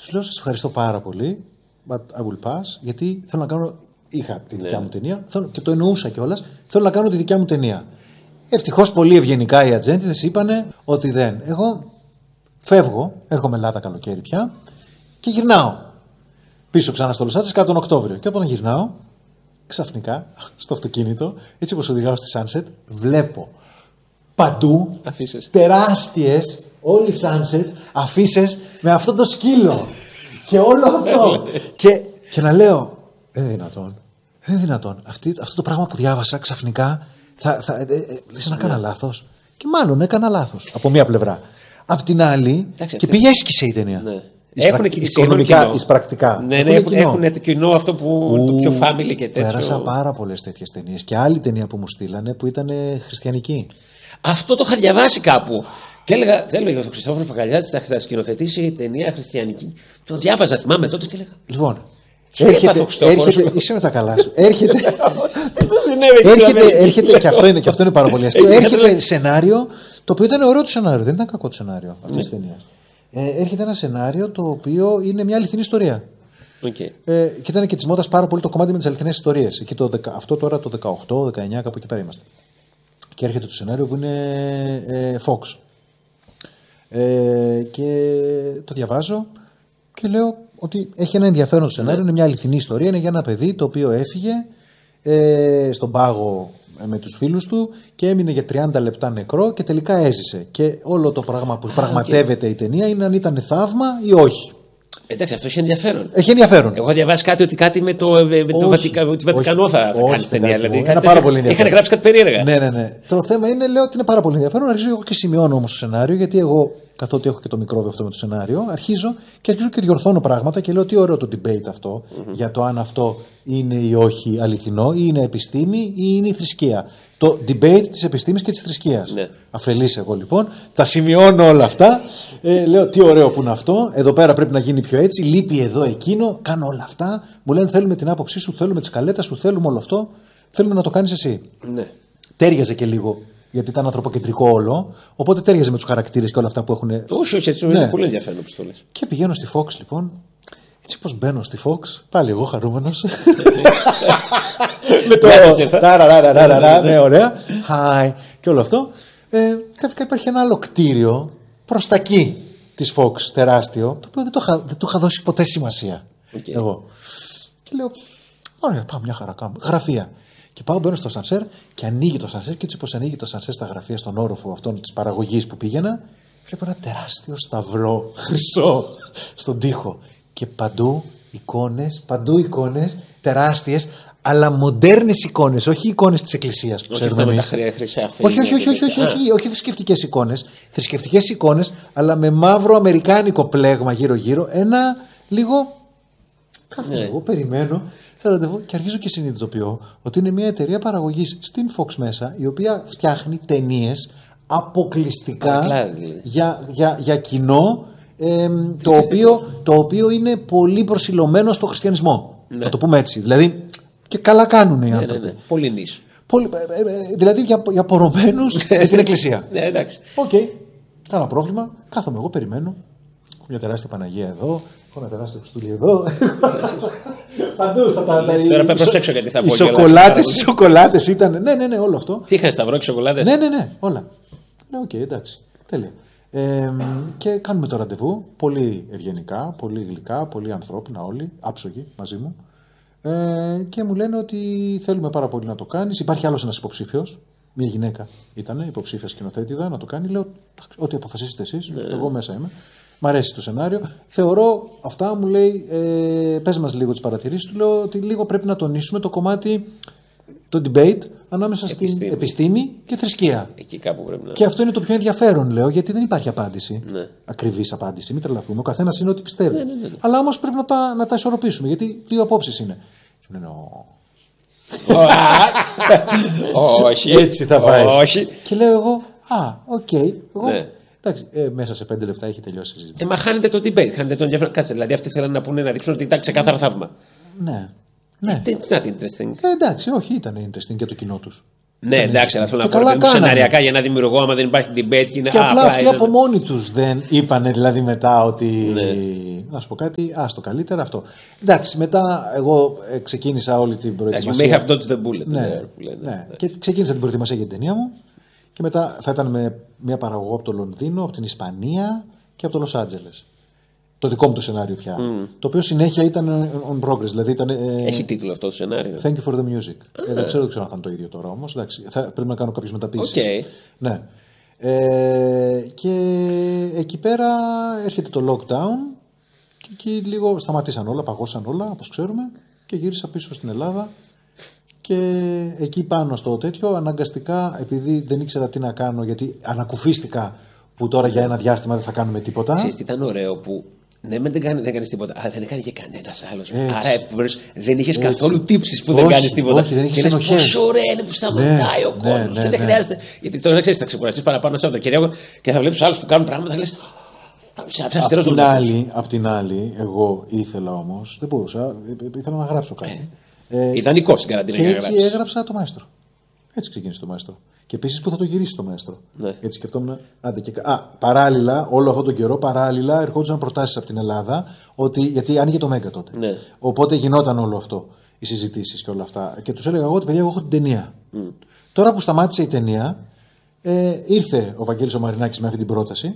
Του λέω: Σας ευχαριστώ πάρα πολύ. But I will pass, γιατί θέλω να κάνω. Είχα τη δικιά μου ταινία και το εννοούσα κιόλας. Θέλω να κάνω τη δικιά μου ταινία. Ευτυχώς πολύ ευγενικά οι ατζέντιδες είπανε ότι δεν. Εγώ φεύγω, έρχομαι Ελλάδα καλοκαίρι πια και γυρνάω πίσω ξανά στο Λος Άντζελες κατά τον Οκτώβριο. Και όταν γυρνάω, ξαφνικά στο αυτοκίνητο, έτσι όπως οδηγάω στη Sunset, βλέπω παντού τεράστιες, όλοι Sunset, αφίσες με αυτό το σκύλο. Και όλο αυτό. και να λέω, δεν είναι δυνατόν. Αυτό το πράγμα που διάβασα ξαφνικά λες να έκανα λάθος. Και μάλλον έκανα λάθος από μία πλευρά. Απ' την άλλη, και πήγε έσκησε η ταινία. Ναι. Έχουν και οικονομικά, πρακτικά. Ναι, έχουν το κοινό αυτό που το πιο family και τέτοιο. Πέρασα πάρα πολλές τέτοιες ταινίες. Και άλλη ταινία που μου στείλανε που ήταν χριστιανική. Αυτό το είχα διαβάσει κάπου. Και έλεγα ο Χριστόφορος Παγκαλιάτης θα σκηνοθετήσει ταινία χριστιανική. Το διάβαζα, θυμάμαι τότε και έλεγα. Λοιπόν, έρχεται, είσαι με τα καλά σου. Έρχεται και αυτό είναι πάρα πολύ αστείο. Έρχεται σενάριο το οποίο ήταν ωραίο το σενάριο. Δεν ήταν κακό το σενάριο αυτής της ταινίας. Έρχεται ένα σενάριο το οποίο είναι μια αληθινή ιστορία. Και ήταν και της μόδας πάρα πολύ το κομμάτι με τις αληθινές ιστορίες. Αυτό τώρα το 18-19, κάπου εκεί πέρα είμαστε. Και έρχεται το σενάριο που είναι Fox. Και το διαβάζω και λέω ότι έχει ένα ενδιαφέρον το σενάριο. Είναι μια αληθινή ιστορία. Είναι για ένα παιδί το οποίο έφυγε στον πάγο με τους φίλους του και έμεινε για 30 λεπτά νεκρό και τελικά έζησε. Και όλο το πράγμα που πραγματεύεται η ταινία είναι αν ήταν θαύμα ή όχι. Εντάξει, αυτό έχει ενδιαφέρον. Έχει ενδιαφέρον. Εγώ διαβάσει κάτι με το Βατικανό θα κάνει ταινία. Δηλαδή, είναι πάρα πολύ ενδιαφέρον. Είχαν γράψει κάτι περίεργα. Ναι. Το θέμα είναι, λέω ότι είναι πάρα πολύ ενδιαφέρον. Αρχίζω εγώ και σημειώνω όμως το σενάριο, γιατί εγώ, καθότι έχω και το μικρόβιο αυτό με το σενάριο, αρχίζω και διορθώνω πράγματα και λέω τι ωραίο το debate αυτό για το αν αυτό είναι ή όχι αληθινό, ή είναι επιστήμη ή είναι η θρησκεία. Το debate της επιστήμης και της θρησκείας. Ναι. Αφελής εγώ λοιπόν, τα σημειώνω όλα αυτά. Λέω τι ωραίο που είναι αυτό. Εδώ πέρα πρέπει να γίνει πιο έτσι. Λείπει εδώ εκείνο. Κάνω όλα αυτά. Μου λένε θέλουμε την άποψή σου, θέλουμε τη σκαλέτα σου, θέλουμε όλο αυτό. Θέλουμε να το κάνεις εσύ. Ναι. Τέριαζε και λίγο. Γιατί ήταν ανθρωποκεντρικό όλο. Οπότε τέριαζε με τους χαρακτήρες και όλα αυτά που έχουν. Όχι, έτσι είναι πολύ ενδιαφέρον όπως το λες. Και πηγαίνω στη Fox λοιπόν. Έτσι όπως μπαίνω στη Fox, πάλι εγώ χαρούμενος. Με το ταραραραραρα, ναι, ωραία. Hi, και όλο αυτό. Καθικά υπάρχει ένα άλλο κτίριο προς τα εκεί της Fox, τεράστιο, το οποίο δεν το είχα δώσει ποτέ σημασία. Εγώ. Και λέω, ωραία, πάω μια χαρά κάνω. Γραφεία. Και πάω, μπαίνω στο σανσέρ και ανοίγει το σανσέρ. Και έτσι όπως ανοίγει το σανσέρ στα γραφεία, στον όροφο αυτόν της παραγωγής που πήγαινα, βλέπω ένα τεράστιο σταυρό χρυσό στον τοίχο. Και παντού εικόνες τεράστιες, αλλά μοντέρνες εικόνες, όχι εικόνες της εκκλησίας που ξέρουμε εμείς. Όχι θρησκευτικές εικόνες. Θρησκευτικές εικόνες, αλλά με μαύρο αμερικάνικο πλέγμα γύρω-γύρω. Ένα λίγο. Κάθομαι εγώ, περιμένω σε ραντεβού και αρχίζω και συνειδητοποιώ ότι είναι μια εταιρεία παραγωγής στην Fox μέσα, η οποία φτιάχνει ταινίες αποκλειστικά για κοινό. Το οποίο είναι πολύ προσιλωμένο στο χριστιανισμό. Ναι. Να το πούμε έτσι. Δηλαδή, και καλά κάνουν οι άνθρωποι. Ναι. Πολύ νης. Δηλαδή για πορωμένους με την εκκλησία. Ναι, εντάξει. Οκ. Κάνα πρόβλημα. Κάθομαι εγώ, περιμένω. Έχω μια τεράστια Παναγία εδώ. Έχω ένα τεράστιο Χριστούλη εδώ. Παντού στα τα. Τώρα πρέπει να προσέξω γιατί θα πω. Οι σοκολάτες ήταν. Ναι, όλο αυτό. Τι είχαν σταυρό και σοκολάτες. Ναι, όλα. Ναι, οκ, εντάξει. Τέλεια. Και κάνουμε το ραντεβού πολύ ευγενικά, πολύ γλυκά, πολύ ανθρώπινα όλοι, άψογοι μαζί μου, και μου λένε ότι θέλουμε πάρα πολύ να το κάνεις. Υπάρχει άλλος ένας υποψήφιος, μια γυναίκα ήταν υποψήφια σκηνοθέτηδα να το κάνει. Λέω ό,τι αποφασίσετε εσείς, εγώ μέσα είμαι. Μ' αρέσει το σενάριο. Θεωρώ αυτά, μου λέει, πες μας λίγο τις παρατηρήσεις του. Λέω ότι λίγο πρέπει να τονίσουμε το κομμάτι, το debate ανάμεσα στην επιστήμη και θρησκεία. Εκεί κάπου πρέπει να. Και αυτό είναι το πιο ενδιαφέρον, λέω, γιατί δεν υπάρχει απάντηση. Ναι. Ακριβής απάντηση. Μην τρελαθούμε. Ο καθένας είναι ό,τι πιστεύει. Ναι. Αλλά όμως πρέπει να τα ισορροπήσουμε, γιατί δύο απόψεις είναι. Όχι. Έτσι θα φάει. Όχι. Και λέω εγώ, οκ. Εντάξει, μέσα σε 5 λεπτά έχει τελειώσει η συζήτηση. Μα χάνετε το debate, χάνετε τον ενδιαφέρον. Κάτσε, δηλαδή αυτοί θέλουν να πούνε να δείξουν ότι ήταν ξεκάθαρα θαύμα. Ναι. It's not interesting. Εντάξει, όχι, ήταν interesting για το κοινό τους. Ναι, εντάξει, αλλά θέλω να καλά πω κάνανε. σεναριακά για ένα δημιουργό, άμα δεν υπάρχει debate και είναι. Και απλά αυτοί είναι... από μόνοι τους δεν είπανε δηλαδή μετά ότι. Ναι. Να σου πω κάτι, άστο καλύτερα αυτό. Εντάξει, μετά εγώ ξεκίνησα όλη την You may προετοιμασία. have dodged the bullet. Ναι, ναι. Και ξεκίνησα την προετοιμασία για την ταινία μου. Και μετά θα ήταν με μια παραγωγό από το Λονδίνο, από την Ισπανία και από το Λος Άντζελες. Το δικό μου το σενάριο πια. Το οποίο συνέχεια ήταν on progress. Δηλαδή ήταν, Έχει τίτλο αυτό το σενάριο. Thank you for the music. Δεν ξέρω αν θα είναι το ίδιο τώρα όμως. Πρέπει να κάνω κάποιες μεταπίσεις. Okay. Ναι. Και εκεί πέρα έρχεται το lockdown και εκεί λίγο σταματήσαν όλα, παγώσαν όλα όπως ξέρουμε και γύρισα πίσω στην Ελλάδα. Και εκεί πάνω στο τέτοιο αναγκαστικά, επειδή δεν ήξερα τι να κάνω, γιατί ανακουφίστηκα που τώρα για ένα διάστημα δεν θα κάνουμε τίποτα. Ξέρεις τι ήταν ωραίο που ναι, δεν κάνεις τίποτα, αλλά δεν έκανε και κανένας άλλος. Άρα δεν είχες καθόλου τύψεις που δεν κάνεις τίποτα. Όχι, δεν είχες ενοχές. Πόσο ωραία είναι που σταματάει ο κόσμος και δεν χρειάζεται. Γιατί τώρα ξέρεις, θα ξεκουραστείς παραπάνω από το Κυριακό και θα βλέπεις άλλους που κάνουν πράγματα και λες. Απ' την άλλη, εγώ ήθελα όμως, δεν μπορούσα, ήθελα να γράψω κάτι. Ιδανικό στην καραντίνα. Και έτσι έγραψα το Μαέστρο. Έτσι ξεκίνησε το Μαέστρο. Και επίσης που θα το γυρίσει το Μαέστρο. Ναι. Έτσι σκεφτόμουν. Παράλληλα, όλο αυτόν τον καιρό, παράλληλα ερχόντουσαν προτάσεις από την Ελλάδα, γιατί άνοιγε το Μέγκα τότε. Ναι. Οπότε γινόταν όλο αυτό, οι συζητήσεις και όλα αυτά. Και τους έλεγα εγώ ότι παιδιά, εγώ έχω την ταινία. Τώρα που σταμάτησε η ταινία, ήρθε ο Βαγγέλης ο Μαρινάκης με αυτή την πρόταση.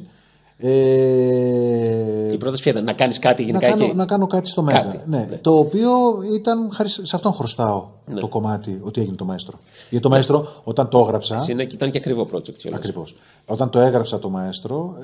Η πρόταση ποια ήταν, να κάνεις κάτι γενικά να κάνω κάτι στο Μέγκα. Ναι. Το οποίο ήταν, σε αυτόν χρωστάω το κομμάτι ότι έγινε το Μαέστρο. Γιατί το Μαέστρο, όταν το έγραψα. Ήταν και ακριβό project. Ακριβώς. Όταν το έγραψα το Μαέστρο.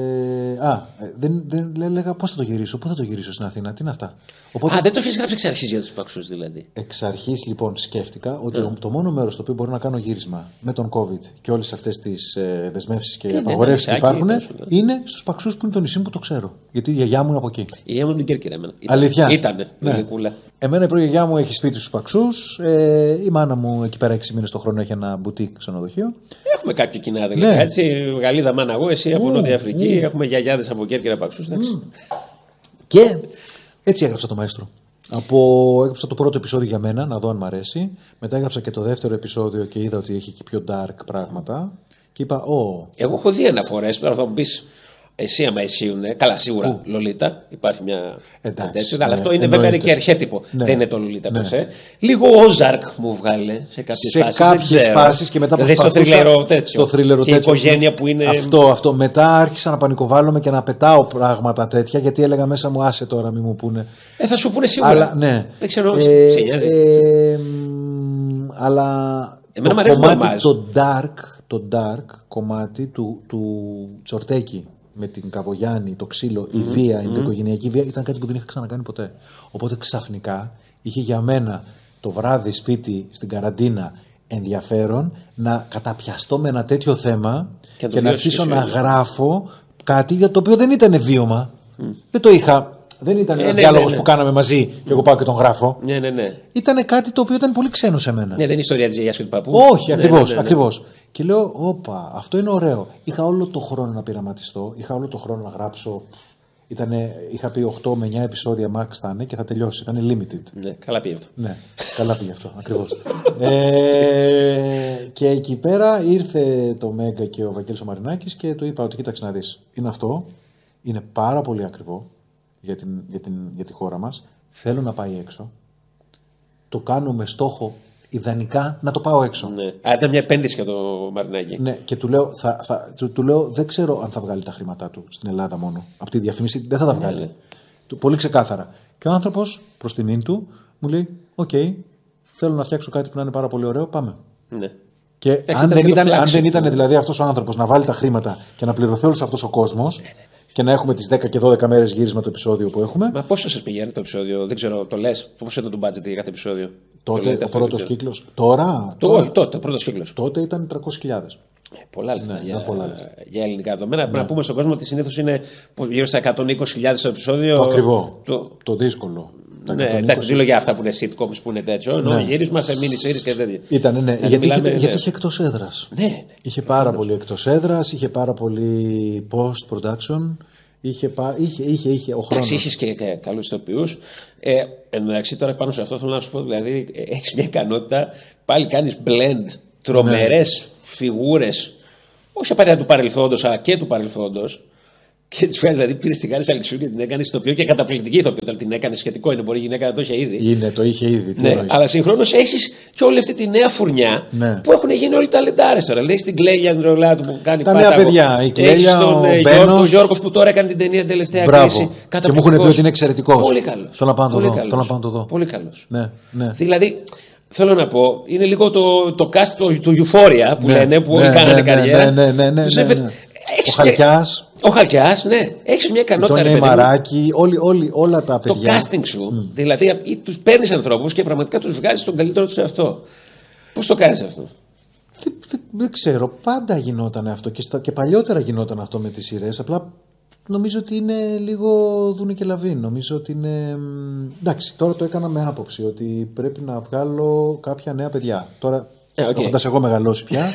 Δεν έλεγα πώς θα το γυρίσω, πού θα το γυρίσω στην Αθήνα, τι είναι αυτά. Οπότε, δεν το έχεις γράψει εξ αρχής για τους Παξούς δηλαδή. Εξ αρχής λοιπόν σκέφτηκα ότι το μόνο μέρος στο οποίο μπορώ να κάνω γύρισμα με τον COVID και όλες αυτές τις δεσμεύσεις και απαγορεύσεις που υπάρχουν είναι στους Παξούς που είναι το νησί μου που το ξέρω. Γιατί η γιαγιά μου είναι από εκεί. Η γιαγιά μου είναι την Κέρκυρα εμένα. Αλήθεια. Ήτανε. Ναι. Εμένα η προγιαγιά μου έχει σπίτι στους Παξούς. Η μάνα μου εκεί πέρα 6 μήνες το χρόνο έχει ένα μπουτίκ ξενοδοχείο. Έχουμε κάποια κοινά δηλαδή. Έτσι, Γαλλίδα μάνα εγώ, εσύ από Νότια Αφρική. Έχουμε γιαγιάδες από Κέρκυρα Παξούς. Και έτσι έγραψα το Μαέστρο. Έγραψα το πρώτο επεισόδιο για μένα, να δω αν μ' αρέσει. Μετά έγραψα και το δεύτερο επεισόδιο και είδα ότι έχει και πιο dark πράγματα. Και είπα, εγώ έχω δει αναφορές, τώρα θα μου πεις. Εσύ άμα ισχύουνε, καλά σίγουρα Λολίτα, υπάρχει μια τέτοιο, αλλά αυτό είναι βέβαια και αρχέτυπο, δεν είναι το Λολίτα περσέ. Λίγο Όζαρκ μου βγάλε σε κάποιες φάσεις και μετά προσπαθούσα στο θρίλερο τέτοιο. Και η οικογένεια που είναι... Αυτό, μετά άρχισα να πανικοβάλλομαι και να πετάω πράγματα τέτοια, γιατί έλεγα μέσα μου άσε τώρα μη μου πούνε. Θα σου πούνε σίγουρα, αλλά, ναι. Δεν ξέρω, σε νοιάζει. Αλλά το dark κομμάτι του Τσορτέκη με την Καβογιάννη, το ξύλο, η βία, η οικογενειακή βία ήταν κάτι που δεν είχα ξανακάνει ποτέ. Οπότε ξαφνικά είχε για μένα το βράδυ σπίτι στην καραντίνα ενδιαφέρον να καταπιαστώ με ένα τέτοιο θέμα και να αρχίσω να γράφω κάτι για το οποίο δεν ήταν βίωμα. Δεν το είχα. Δεν ήταν ένας διάλογος που κάναμε μαζί και εγώ πάω και τον γράφω. Ναι. Ήταν κάτι το οποίο ήταν πολύ ξένο σε μένα. Ναι, δεν είναι η ιστορία της γιαγιάς και του παππού. Όχι, ακριβώς. Και λέω, όπα, αυτό είναι ωραίο. Είχα όλο το χρόνο να πειραματιστώ, είχα όλο το χρόνο να γράψω. Είχα πει 8 με 9 επεισόδια max θα είναι και θα τελειώσει. Ήταν limited. Ναι, καλά πήγε αυτό. Ναι, καλά πήγε αυτό, ακριβώς. Και εκεί πέρα ήρθε το Μέγκα και ο Βαγγέλης ο Μαρινάκης και του είπα ότι κοίταξε να δεις. Είναι αυτό, είναι πάρα πολύ ακριβό για τη χώρα μας. Θέλω να πάει έξω. Το κάνω με στόχο ιδανικά να το πάω έξω. Ναι. Ήταν μια επένδυση για το Μαρινάκη. Ναι, και του λέω, δεν ξέρω αν θα βγάλει τα χρήματά του στην Ελλάδα μόνο. Από τη διαφήμιση δεν θα τα βγάλει. Πολύ ξεκάθαρα. Και ο άνθρωπος προς τιμήν του μου λέει: «Οκ, θέλω να φτιάξω κάτι που να είναι πάρα πολύ ωραίο, πάμε». Ναι. Και αν δεν ήταν δηλαδή αυτός ο άνθρωπος να βάλει τα χρήματα και να πληρωθεί όλος αυτός ο κόσμος. Και να έχουμε τις 10 και 12 μέρες γύρισμα το επεισόδιο που έχουμε. Μα πόσο σας πηγαίνει το επεισόδιο, δεν ξέρω, το λες, πόσο ήταν το budget για κάθε επεισόδιο. Τότε ο πρώτος κύκλος. Τώρα. Όχι, τότε ο πρώτος κύκλος. Τότε ήταν 300.000. Πολλά λεφτά για ελληνικά δεδομένα. Πρέπει να πούμε στον κόσμο ότι συνήθως είναι γύρω στα 120.000 το επεισόδιο. Το ακριβό. Το δύσκολο. Ναι, εντάξει, δεν λέω για αυτά που είναι sitcoms που είναι τέτοιο. Ενώ γύρισμα σε mini series και τέτοια. Ήταν, ναι. Γιατί είχε εκτός έδρας. Ναι. Είχε πάρα πολύ εκτός έδρας, είχε πάρα πολύ post-production. Είχε ο χρόνος. Είχες και καλούς ηθοποιούς. Εν μεταξύ τώρα πάνω σε αυτό θέλω να σου πω, δηλαδή έχεις μια ικανότητα, πάλι κάνεις blend τρομερές φιγούρες, όχι απαραίτητα του παρελθόντος, αλλά και του παρελθόντος. Και τη φέρνει, δηλαδή πήρε τη Χάρη Αλεξίου και την έκανε ηθοποιό και καταπληκτική ηθοποιό. Όταν την έκανε σχετικό είναι, μπορεί η γυναίκα να το είχε ήδη. Το είχε ήδη. Ναι, αλλά συγχρόνως έχεις και όλη αυτή τη νέα φουρνιά που έχουν γίνει όλοι ταλεντάρες τώρα. Δηλαδή στην Κλέια Ανδρεολάτου που κάνει τα νέα παιδιά. Η Κλέια, ο Γιώργος που τώρα έκανε την ταινία τελευταία κρίση. Και μου έχουν πει ότι είναι εξαιρετικός. Πολύ καλός. Θέλω να πάω το δω. Πολύ καλός. Ναι. Δηλαδή. Θέλω να πω, είναι λίγο το cast του Euphoria που λένε, που όλοι κάνανε καριέρα. Ναι. Ο Χαλκιάς. Ο Χαλκιάς, ναι. Έχεις μια ικανότητα. Το Νεϊμαράκι, όλα τα παιδιά. Το casting σου. Δηλαδή, τους παίρνεις ανθρώπους και πραγματικά τους βγάζεις τον καλύτερο τους εαυτό. Πώς το κάνεις αυτό? Δεν ξέρω. Πάντα γινόταν αυτό και παλιότερα γινόταν αυτό με τις σειρές. Απλά νομίζω ότι είναι λίγο δούνε και λαβίν. Νομίζω ότι είναι. Εντάξει, τώρα το έκανα με άποψη ότι πρέπει να βγάλω κάποια νέα παιδιά. Τώρα, έχοντας εγώ μεγαλώσει πια.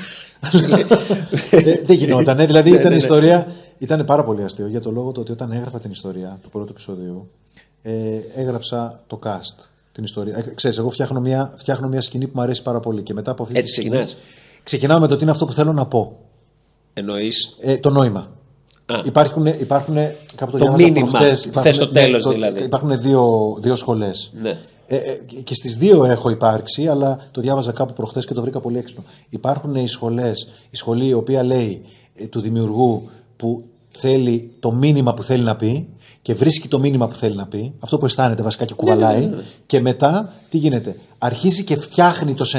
Δεν γινότανε. Δηλαδή ήταν η ιστορία. Ήταν πάρα πολύ αστείο για το λόγο ότι όταν έγραφα την ιστορία του πρώτου επεισοδίου, έγραψα το cast. Την ιστορία. Ξέρεις, εγώ φτιάχνω μια σκηνή που μου αρέσει πάρα πολύ. Και μετά από αυτή έτσι ξεκινάς? Ξεκινάω με το τι είναι αυτό που θέλω να πω. Εννοείς? Το νόημα. Υπάρχουν κάπου το μήνυμα. Θες το τέλος δηλαδή. Υπάρχουν δύο σχολές. Ναι. Και στις δύο έχω υπάρξει, αλλά το διάβαζα κάπου προχθές και το βρήκα πολύ έξυπνο. Υπάρχουν οι σχολές, η σχολή η οποία λέει του δημιουργού που θέλει το μήνυμα που θέλει να πει και βρίσκει το μήνυμα που θέλει να πει, αυτό που αισθάνεται βασικά και κουβαλάει, ναι. Και μετά τι γίνεται? Αρχίζει και φτιάχνει το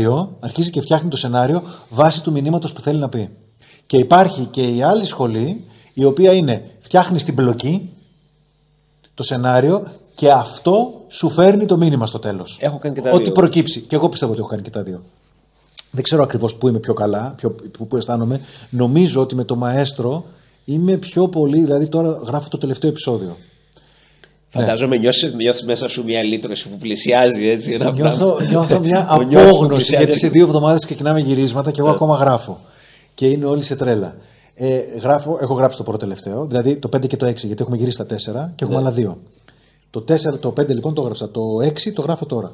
σενάριο βάσει του μηνύματος που θέλει να πει. Και υπάρχει και η άλλη σχολή, η οποία είναι φτιάχνει στην πλοκή το σενάριο και αυτό σου φέρνει το μήνυμα στο τέλος. Έχω κάνει και τα δύο. Ό,τι προκύψει. Και εγώ πιστεύω ότι έχω κάνει και τα δύο. Δεν ξέρω ακριβώς πού είμαι πιο καλά, πού αισθάνομαι. Νομίζω ότι με το Μαέστρο είμαι πιο πολύ. Δηλαδή τώρα γράφω το τελευταίο επεισόδιο. Φαντάζομαι νιώθεις μέσα σου μια λύτρωση που πλησιάζει έτσι. Νιώθω μια απόγνωση γιατί σε 2 εβδομάδες ξεκινάμε γυρίσματα και εγώ ακόμα γράφω. Και είναι όλοι σε τρέλα. Έχω γράψει το πρώτο τελευταίο, δηλαδή το 5 και το 6, γιατί έχουμε γυρίσει τα 4 και έχουμε άλλα 2. Το 5 λοιπόν το έγραψα, το 6 το γράφω τώρα.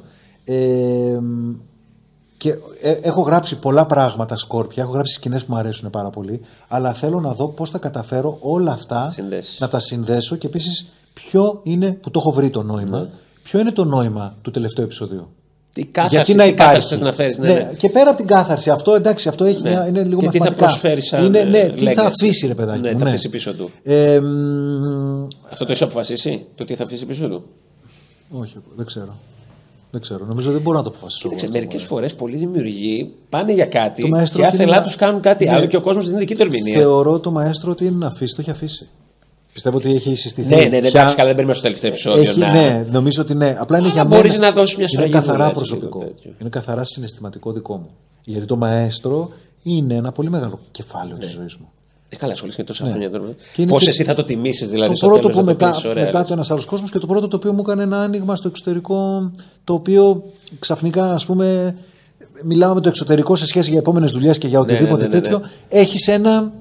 Και έχω γράψει πολλά πράγματα σκόρπια, έχω γράψει σκηνές που μου αρέσουν πάρα πολύ, αλλά θέλω να δω πώς θα καταφέρω όλα αυτά να τα συνδέσω και επίσης ποιο είναι που το έχω βρει το νόημα, ποιο είναι το νόημα του τελευταίου επεισοδίου. Γιατί να υπάρχει. Να φέρεις, ναι. Και πέρα από την κάθαρση, αυτό εντάξει, αυτό έχει είναι λίγο μαθηματικά. Τι θα προσφέρει σαν τι θα αφήσει, ρε παιδάκι. Ναι, θα αφήσει πίσω του. Αυτό το έχεις αποφασίσει, το τι θα αφήσει πίσω του? Όχι, δεν ξέρω. Νομίζω δεν μπορώ να το αποφασίσω. Μερικές φορές πολλοί δημιουργοί πάνε για κάτι και άθελά τους κάνουν κάτι άλλο και ο κόσμος δεν είναι δική του ερμηνεία. Θεωρώ το Μαέστρο ότι είναι να αφήσει, το έχει αφήσει. Πιστεύω ότι έχει συστηθεί. Ναι, εντάξει, καλά, δεν παίρνουμε στο τελευταίο επεισόδιο. Ναι, νομίζω ότι ναι. Απλά είναι για μένα. Μπορείς να δώσεις μια σφραγίδα. Είναι καθαρά προσωπικό. Είναι καθαρά συναισθηματικό δικό μου. Γιατί το Μαέστρο είναι ένα πολύ μεγάλο κεφάλαιο της ζωής μου. Καλά, ασχολείσαι και τόσα χρόνια τώρα. Πώς εσύ θα το τιμήσεις, δηλαδή? Το πρώτο που μετά το ένας άλλος κόσμος και το πρώτο το οποίο μου έκανε ένα άνοιγμα στο εξωτερικό, το οποίο ξαφνικά, ας πούμε, μιλάω με το εξωτερικό σε σχέση για επόμενες δουλειές και για οτιδήποτε τέτοιο. Έχεις ένα.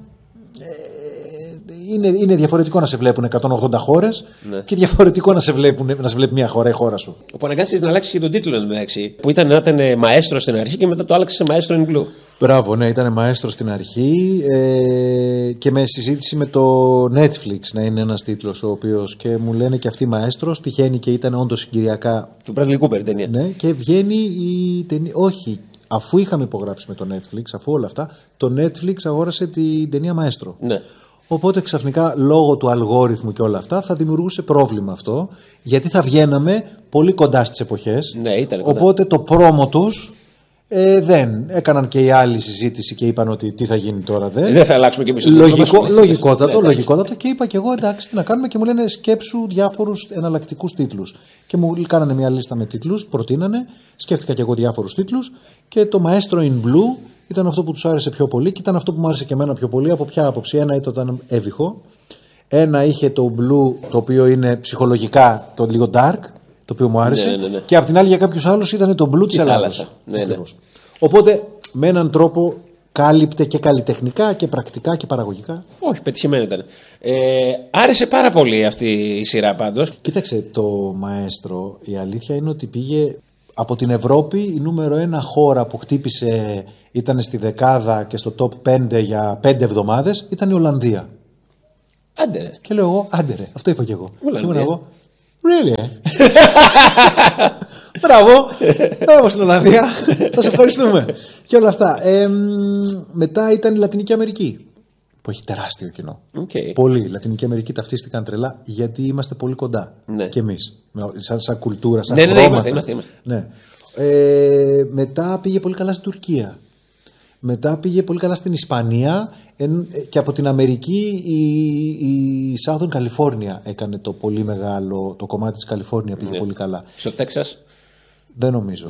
Είναι διαφορετικό να σε βλέπουν 180 χώρες και διαφορετικό να σε βλέπει μια χώρα, η χώρα σου. Όπου αναγκάστηκες να αλλάξεις και τον τίτλο εντωμεταξύ. Που ήταν Μαέστρο στην αρχή και μετά το άλλαξε σε Μαέστρο in Blue. Μπράβο, ναι, ήταν Μαέστρο στην αρχή και με συζήτηση με το Netflix να είναι ένας τίτλος, ο οποίος και μου λένε και αυτοί Μαέστρος, τυχαίνει και ήταν όντως συγκυριακά. Του Bradley Cooper ταινία. Ναι, και βγαίνει η ταινία. Όχι, αφού είχαμε υπογράψει με το Netflix, αφού όλα αυτά, το Netflix αγόρασε την ταινία Μαέστρο. Ναι. Οπότε ξαφνικά λόγω του αλγόριθμου και όλα αυτά θα δημιουργούσε πρόβλημα αυτό, γιατί θα βγαίναμε πολύ κοντά στις εποχές. Ναι, ήταν κοντά. Οπότε το πρόμο τους δεν έκαναν και οι άλλοι συζήτηση και είπαν ότι τι θα γίνει τώρα. Δεν θα αλλάξουμε και εμείς το λογικότατο. Και είπα και εγώ εντάξει, τι να κάνουμε, και μου λένε σκέψου διάφορους εναλλακτικούς τίτλους. Και μου κάνανε μια λίστα με τίτλους, προτείνανε, σκέφτηκα και εγώ διάφορους τίτλους και το Maestro in Blue ήταν αυτό που τους άρεσε πιο πολύ και ήταν αυτό που μου άρεσε και εμένα πιο πολύ. Από ποια άποψη? Ένα ήταν έβυχο. Ένα είχε το blue, το οποίο είναι ψυχολογικά το λίγο dark, το οποίο μου άρεσε. Ναι. Και απ' την άλλη για κάποιους άλλους ήταν το blue της Ελλάδας. Ναι. Οπότε με έναν τρόπο κάλυπτε και καλλιτεχνικά και πρακτικά και παραγωγικά. Όχι, πετυχημένο ήταν. Άρεσε πάρα πολύ αυτή η σειρά πάντως. Κοίταξε, το Μαέστρο, η αλήθεια είναι ότι πήγε Από την Ευρώπη η νούμερο 1 χώρα που χτύπησε, ήταν στη δεκάδα και στο top 5 για 5 εβδομάδες, ήταν η Ολλανδία. Άντε ρε. Και λέω εγώ, άντε ρε, αυτό είπα και εγώ. Και ήμουν εγώ, really? Μπράβο στην Ολλανδία. Θα σε ευχαριστούμε. Και όλα αυτά. Μετά ήταν η Λατινική Αμερική, που έχει τεράστιο κοινό. Πολύ. Η Λατινική Αμερική ταυτίστηκαν τρελά, γιατί είμαστε πολύ κοντά. Ναι. Και εμείς. Σαν κουλτούρα, σαν χρώματα. Είμαστε. Ναι. Μετά πήγε πολύ καλά στην Τουρκία. Μετά πήγε πολύ καλά στην Ισπανία. Και από την Αμερική η Southern California έκανε το πολύ μεγάλο. Το κομμάτι της Καλιφόρνια πήγε πολύ καλά. Στο Τέξας. Δεν νομίζω.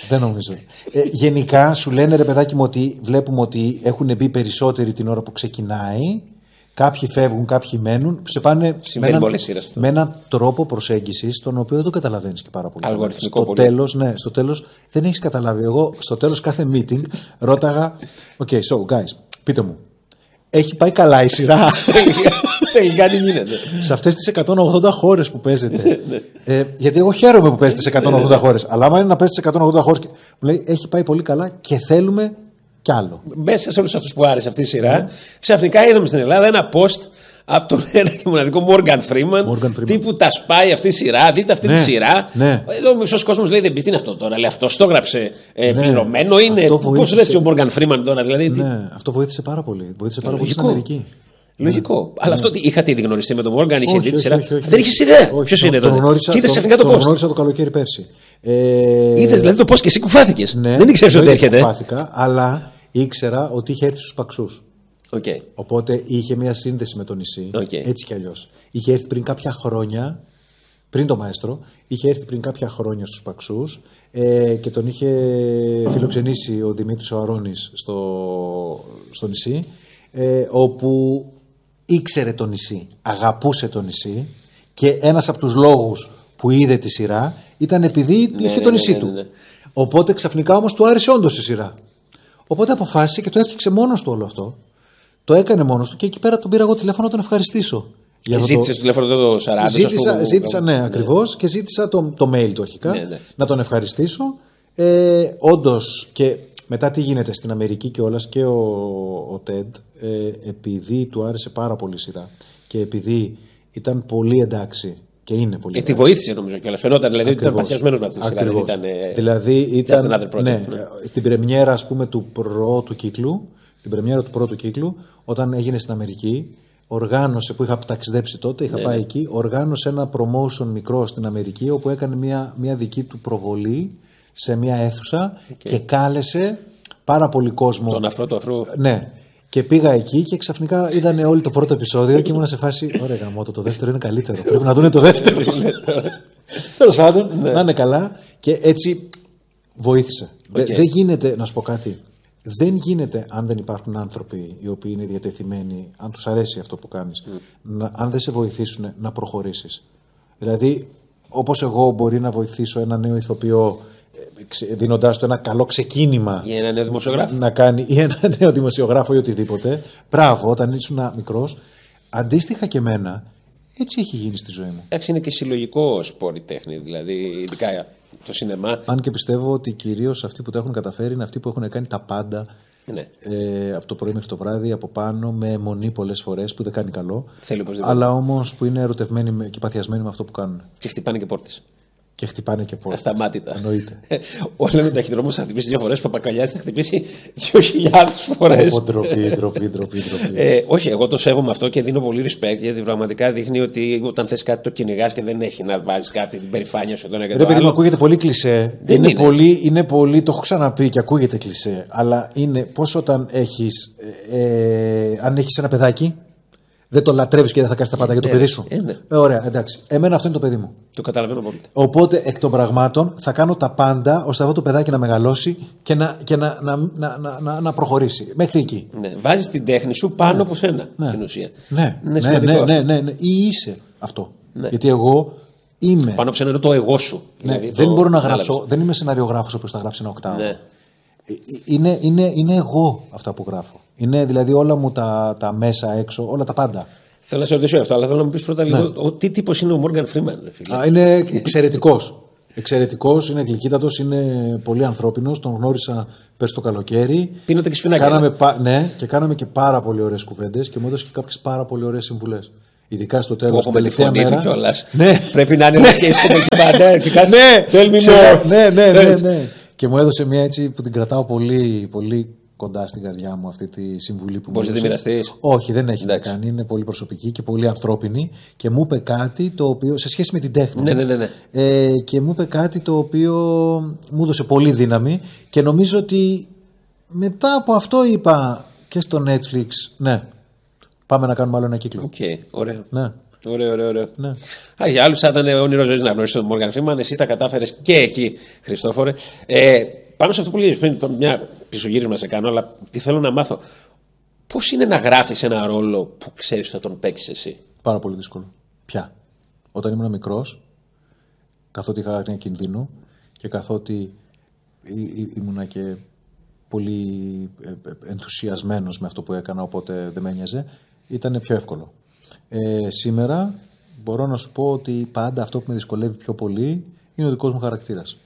Γενικά σου λένε, ρε παιδάκι μου, ότι βλέπουμε ότι έχουν μπει περισσότεροι την ώρα που ξεκινάει. Κάποιοι φεύγουν, κάποιοι μένουν. Σε πάνε με έναν τρόπο προσέγγισης, τον οποίο δεν το καταλαβαίνεις και πάρα πολύ. Αλγοριθμικό πολύ. Στο τέλος δεν έχεις καταλάβει. Εγώ στο τέλος κάθε meeting ρώταγα, OK, so guys, πείτε μου, έχει πάει καλά η σειρά? Τελικά τι γίνεται. Σε αυτές τις 180 χώρες που παίζετε. Γιατί εγώ χαίρομαι που παίζετε σε 180 χώρες. Αλλά άμα είναι να παίζετε σε 180 χώρες, μου λέει, έχει πάει πολύ καλά και θέλουμε κι άλλο. Μέσα σε όλους αυτούς που άρεσε αυτή η σειρά, ξαφνικά είδαμε στην Ελλάδα ένα post από τον ένα και μοναδικό Morgan Freeman. Τύπου τα σπάει αυτή η σειρά, δείτε αυτή τη σειρά. Εδώ ο μισός κόσμος λέει, δεν πει τι είναι αυτό τώρα. Λέει, αυτό το έγραψε πληρωμένο, είναι. Πώς λέει ο Morgan Freeman τώρα, δηλαδή. Ναι, αυτό βοήθησε πάρα πολύ. Βοήθησε πάρα πολύ στην Αμερική. Λογικό. Αλλά αυτό είχατε ήδη γνωριστεί με τον Μόργαν, είχε δει τη σειρά. Δεν είχε ιδέα. Ποιο είναι τότε? Και είδε ξαφνικά το πώ. Τον γνώρισα το καλοκαίρι πέρσι. Είδε δηλαδή το πώ και εσύ κουφάθηκε. Δεν ήξερε ότι έρχεται. Δεν κουφάθηκα, αλλά ήξερα ότι είχε έρθει στου Παξούς. Οπότε είχε μια σύνδεση με το νησί. Έτσι κι αλλιώς. Είχε έρθει πριν κάποια χρόνια, πριν το Μαέστρο, είχε έρθει πριν κάποια χρόνια στους Παξούς και τον είχε φιλοξενήσει ο Δημήτρης ο Αρώνης στο νησί, όπου ήξερε το νησί, αγαπούσε το νησί και ένας από τους λόγους που είδε τη σειρά ήταν επειδή είχε το νησί του. Οπότε ξαφνικά όμως του άρεσε όντως η σειρά. Οπότε αποφάσισε και το έφτιαξε μόνος του όλο αυτό. Το έκανε μόνος του και εκεί πέρα τον πήρα εγώ τηλέφωνο να τον ευχαριστήσω. Ζήτησε το τηλέφωνο το 40. Ζήτησα, ναι, ακριβώς, και ζήτησα το mail του αρχικά να τον ευχαριστήσω. Όντως, και μετά τι γίνεται στην Αμερική και όλας, και ο TED, επειδή του άρεσε πάρα πολύ η σειρά και επειδή ήταν πολύ εντάξει και είναι πολύ εντάξει. Τη βοήθησε νομίζω κιόλας. Φαινόταν δηλαδή ότι ήταν παθιασμένος με αυτή τη σειρά. Δηλαδή ήταν στην πρεμιέρα, ας πούμε, του πρώτου κύκλου, όταν έγινε στην Αμερική, οργάνωσε, που είχα ταξιδέψει τότε, είχα πάει εκεί, οργάνωσε ένα promotion μικρό στην Αμερική, όπου έκανε μια δική του προβολή σε μια αίθουσα και κάλεσε πάρα πολύ κόσμο. Τον αφρό του αφρού. Ναι. Και πήγα εκεί και ξαφνικά είδανε όλοι το πρώτο επεισόδιο και ήμουν σε φάση, ωραία γαμώτο, το δεύτερο είναι καλύτερο. Πρέπει να δούνε το δεύτερο. Τέλος πάντων, να είναι καλά. Και έτσι βοήθησε. Δεν γίνεται, να σου πω κάτι. Δεν γίνεται, αν δεν υπάρχουν άνθρωποι οι οποίοι είναι διατεθειμένοι, αν τους αρέσει αυτό που κάνεις, αν δεν σε βοηθήσουν να προχωρήσεις. Δηλαδή, όπως εγώ μπορεί να βοηθήσω ένα νέο ηθοποιό δίνοντάς του ένα καλό ξεκίνημα για ένα νέο δημοσιογράφο να κάνει, ή ένα νέο δημοσιογράφο ή οτιδήποτε, μπράβο, όταν ήσουν μικρός, αντίστοιχα και εμένα, έτσι έχει γίνει στη ζωή μου. Εντάξει, είναι και συλλογικό σπορ η τέχνη, δηλαδή ειδικά το σινεμά. Αν και πιστεύω ότι κυρίως αυτοί που τα έχουν καταφέρει είναι αυτοί που έχουν κάνει τα πάντα. Ναι. Από το πρωί μέχρι το βράδυ, από πάνω, με αιμονή πολλές φορές, που δεν κάνει καλό. Αλλά όμως που είναι ερωτευμένοι και παθιασμένοι με αυτό που κάνουν. Και χτυπάνε και πόρτες. Και χτυπάνε και πόρτες. Ασταμάτητα. Εννοείται. Όλοι λένε ταχυδρόμος θα χτυπήσει 2 φορές, ο Παπακαλιάς θα χτυπήσει 2.000 φορές. Ντροπή. Όχι, εγώ το σέβομαι αυτό και δίνω πολύ respect, γιατί πραγματικά δείχνει ότι όταν θες κάτι το κυνηγάς και δεν έχει να βάζεις κάτι, την περηφάνεια σου εδώ και το άλλο. Ρε παιδί μου, ακούγεται πολύ κλισέ. Είναι πολύ, το έχω ξαναπεί και ακούγεται κλισέ. Αλλά είναι πώς όταν έχεις, αν έχεις ένα παιδάκι, δεν το λατρεύεις και δεν θα κάνεις τα πάντα για το παιδί σου. Ωραία, εντάξει. Εμένα αυτό είναι το παιδί μου. Το καταλαβαίνω πολύ. Οπότε εκ των πραγμάτων θα κάνω τα πάντα ώστε αυτό το παιδάκι να μεγαλώσει και να προχωρήσει. Μέχρι εκεί. Ναι. Βάζεις την τέχνη σου πάνω από σένα, στην ουσία. Ναι. Ή είσαι αυτό. Ναι. Γιατί εγώ είμαι. Πάνω από σένα είναι το εγώ σου. Δηλαδή δεν μπορώ να γράψω. Δεν είμαι σεναριογράφος που θα γράψει ένα οκτάωρο. Ναι. Είναι εγώ αυτά που γράφω. Είναι δηλαδή όλα μου τα μέσα έξω, όλα τα πάντα. Θέλω να σε ρωτήσω αυτό, αλλά θέλω να μου πεις πρώτα λίγο τι τύπος είναι ο Morgan Freeman. Είναι εξαιρετικός. Εξαιρετικός, είναι γλυκύτατος, είναι πολύ ανθρώπινος. Τον γνώρισα πέρσι το καλοκαίρι. Πίνονται και σφινάκια. Ναι, και κάναμε και πάρα πολύ ωραίες κουβέντες και μου έδωσε και κάποιες πάρα πολύ ωραίες συμβουλές. Ειδικά στο τέλος. Με τη φωνή του κιόλας. Ναι. Πρέπει να είναι και στο ντοκιμαντέρ και κάτι. Ναι. Και μου έδωσε μια έτσι που την κρατάω πολύ, πολύ κοντά στην καρδιά μου αυτή τη συμβουλή που μου έδωσε. Μπορείς να τη μοιραστείς? Όχι, δεν έχει να κάνει. Είναι πολύ προσωπική και πολύ ανθρώπινη. Και μου είπε κάτι το οποίο, σε σχέση με την τέχνη. Ναι. Και μου είπε κάτι το οποίο μου έδωσε πολύ δύναμη. Και νομίζω ότι μετά από αυτό είπα και στο Netflix, ναι, πάμε να κάνουμε άλλο ένα κύκλο. Ωραίο. Ναι. Ωραίο. Ναι. Για άλλους θα ήταν όνειρο ζωής να γνωρίσεις τον Μόργαν Φρήμαν. Εσύ τα κατάφερες και εκεί, Χριστόφορε. Πάμε σε αυτό που λέγεις πριν, μια πισωγύρισμα σε κάνω, αλλά τι θέλω να μάθω. Πώς είναι να γράφεις ένα ρόλο που ξέρεις ότι θα τον παίξεις εσύ? Πάρα πολύ δύσκολο. Πια. Όταν ήμουν μικρός, καθότι είχα άγνοια κινδύνου και καθότι ήμουνα και πολύ ενθουσιασμένος με αυτό που έκανα, οπότε δεν με ένοιαζε, ήταν πιο εύκολο. Σήμερα μπορώ να σου πω ότι πάντα αυτό που με δυσκολεύει πιο πολύ είναι ο δικός μου χαρακτήρας.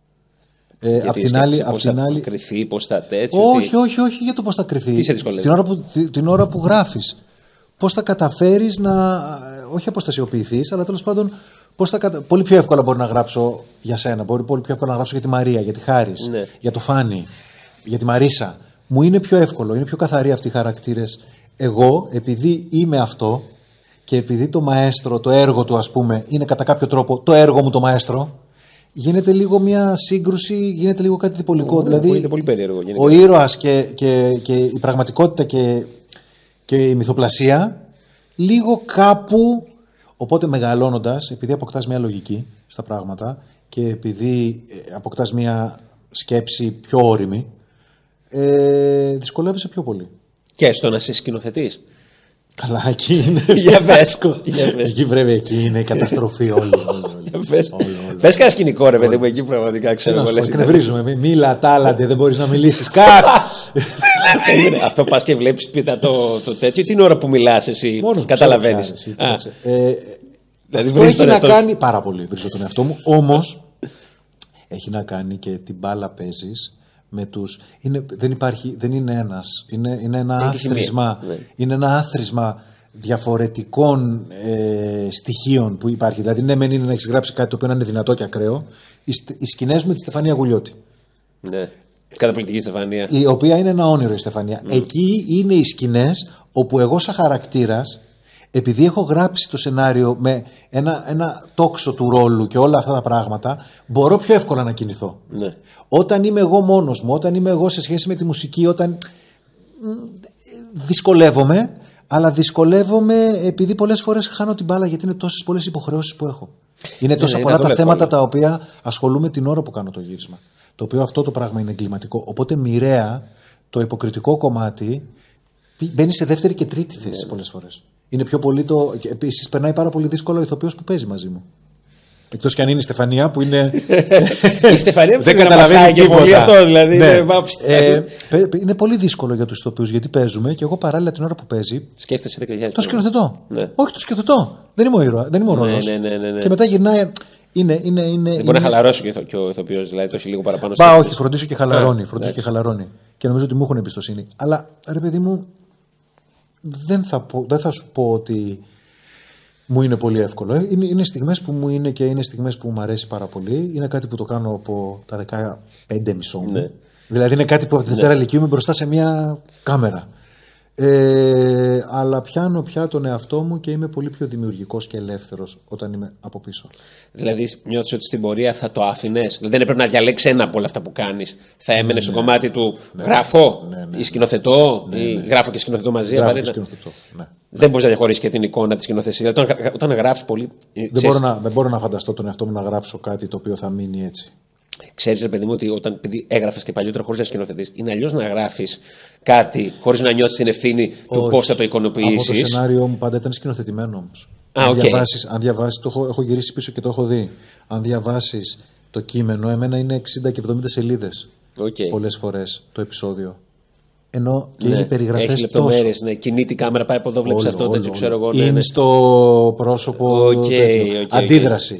Απ' την άλλη. Πώς θα κρυθεί, πώς θα τέτοιο. Όχι για το πώς θα κρυθεί. Τι σε δυσκολεύει? Την ώρα που γράφεις. Πώς θα καταφέρεις να. Όχι αποστασιοποιηθείς, αλλά τέλος πάντων. Πολύ πιο εύκολα μπορεί να γράψω για σένα. Μπορεί πολύ πιο εύκολα να γράψω για τη Μαρία, για τη Χάρις, ναι, για το Φάνη, για τη Μαρίσα. Μου είναι πιο εύκολο, είναι πιο καθαροί αυτοί οι χαρακτήρες. Εγώ, επειδή είμαι αυτό και επειδή το μαέστρο, το έργο του, ας πούμε, είναι κατά κάποιο τρόπο το έργο μου το μαέστρο, γίνεται λίγο μια σύγκρουση, γίνεται λίγο κάτι διπολικό. Δηλαδή, είναι πολύ περίεργο. Ο ήρωας και η πραγματικότητα και η μυθοπλασία, λίγο κάπου. Οπότε μεγαλώνοντας, επειδή αποκτάς μια λογική στα πράγματα και επειδή αποκτάς μια σκέψη πιο όριμη, δυσκολεύεσαι πιο πολύ. Και στο να σε σκηνοθετείς. Καλά, εκεί είναι. Για πες. Εκεί πρέπει, εκεί είναι η καταστροφή όλη. Πες κανένα σκηνικό, ρε παιδί μου, εκεί πραγματικά ξέρω εγώ. Εκνευρίζουμε. Μίλα, τάλαντε, δεν μπορείς να μιλήσεις. Κάτ! Αυτό πας και βλέπεις πίτα το τέτοιο, την ώρα που μιλάς εσύ καταλαβαίνεις. Δηλαδή έχει να κάνει πάρα πολύ, βρίζω τον εαυτό μου, όμως έχει να κάνει και την μπάλα παίζεις με τους. Δεν είναι ένας. Είναι ένα άθροισμα. Είναι ένα άθροισμα διαφορετικών στοιχείων που υπάρχει. Δηλαδή, ναι, μεν είναι να έχεις γράψει κάτι το οποίο να είναι δυνατό και ακραίο. Οι σκηνές με τη Στεφανία Γουλιώτη. Ναι. Καταπληκτική Στεφανία. Η οποία είναι ένα όνειρο η Στεφανία. Εκεί είναι οι σκηνές όπου εγώ, σαν χαρακτήρας, επειδή έχω γράψει το σενάριο με ένα τόξο του ρόλου και όλα αυτά τα πράγματα, μπορώ πιο εύκολα να κινηθώ. Ναι. Όταν είμαι εγώ μόνος μου, όταν είμαι εγώ σε σχέση με τη μουσική, όταν δυσκολεύομαι, αλλά δυσκολεύομαι επειδή πολλές φορές χάνω την μπάλα, γιατί είναι τόσες πολλές υποχρεώσεις που έχω. Είναι τόσα πολλά τα θέματα τα οποία ασχολούμαι την ώρα που κάνω το γύρισμα. Το οποίο αυτό το πράγμα είναι εγκληματικό. Οπότε μοιραία το υποκριτικό κομμάτι μπαίνει σε δεύτερη και τρίτη θέση πολλές φορές. Είναι πιο πολύ το. Επίσης, περνάει πάρα πολύ δύσκολο ο ηθοποιός που παίζει μαζί μου. Εκτός κι αν είναι η Στεφανία που είναι. Η Στεφανία δεν καταλαβαίνει και πολύ αυτό, δηλαδή. Ναι. Είναι πολύ δύσκολο για τους ηθοποιούς, γιατί παίζουμε και εγώ παράλληλα την ώρα που παίζει. Σκέφτεσαι 10.000. Το σκηνοθετώ. Ναι. Όχι, το σκηνοθετώ. Δεν είμαι ο ήρωας. Δεν είμαι ο ρόλος. Ναι. Και μετά γυρνάει. Μπορεί να χαλαρώσει και ο ηθοποιός, δηλαδή το έχει λίγο παραπάνω. Όχι, φροντίζω και χαλαρώνει. Και νομίζω ότι μου έχουν εμπιστοσύνη. Αλλά ρε παιδί μου, δεν θα σου πω ότι μου είναι πολύ εύκολο. Είναι στιγμές που μου είναι και είναι στιγμές που μου αρέσει πάρα πολύ. Είναι κάτι που το κάνω από τα 15 μισό μου. Ναι. Δηλαδή είναι κάτι που από τη Δευτέρα Λυκείου είμαι μπροστά σε μια κάμερα. Αλλά πιάνω πια τον εαυτό μου και είμαι πολύ πιο δημιουργικός και ελεύθερος όταν είμαι από πίσω. Δηλαδή νιώθεις ότι στην πορεία θα το άφηνες? Δηλαδή δεν έπρεπε να διαλέξεις ένα από όλα αυτά που κάνεις? Θα έμενες στο κομμάτι του γράφω ή σκηνοθετώ ή γράφω και σκηνοθετώ μαζί? Δεν μπορείς να διαχωρίσεις και την εικόνα της σκηνοθεσίας. Δηλαδή, όταν γράφεις πολύ. Δεν μπορώ να φανταστώ τον εαυτό μου να γράψω κάτι το οποίο θα μείνει έτσι. Ξέρεις, ρε παιδί μου, ότι όταν έγραφες και παλιότερα χωρίς να σκηνοθετείς, είναι αλλιώς να γράφεις κάτι χωρίς να νιώθεις την ευθύνη του πώς θα το εικονοποιήσεις. Από το σενάριό μου πάντα ήταν σκηνοθετημένο όμως. Αν διαβάσεις, έχω γυρίσει πίσω και το έχω δει. Αν διαβάσεις το κείμενο, εμένα είναι 60 και 70 σελίδες. Πολλές φορές το επεισόδιο. Ενώ και είναι περιγραφές. Έχει λεπτομέρειες. Ναι. Κινείται η κάμερα, πάει από εδώ, βλέπεις αυτό, τέτοιο ξέρω εγώ. Είναι στο πρόσωπο. Αντίδραση.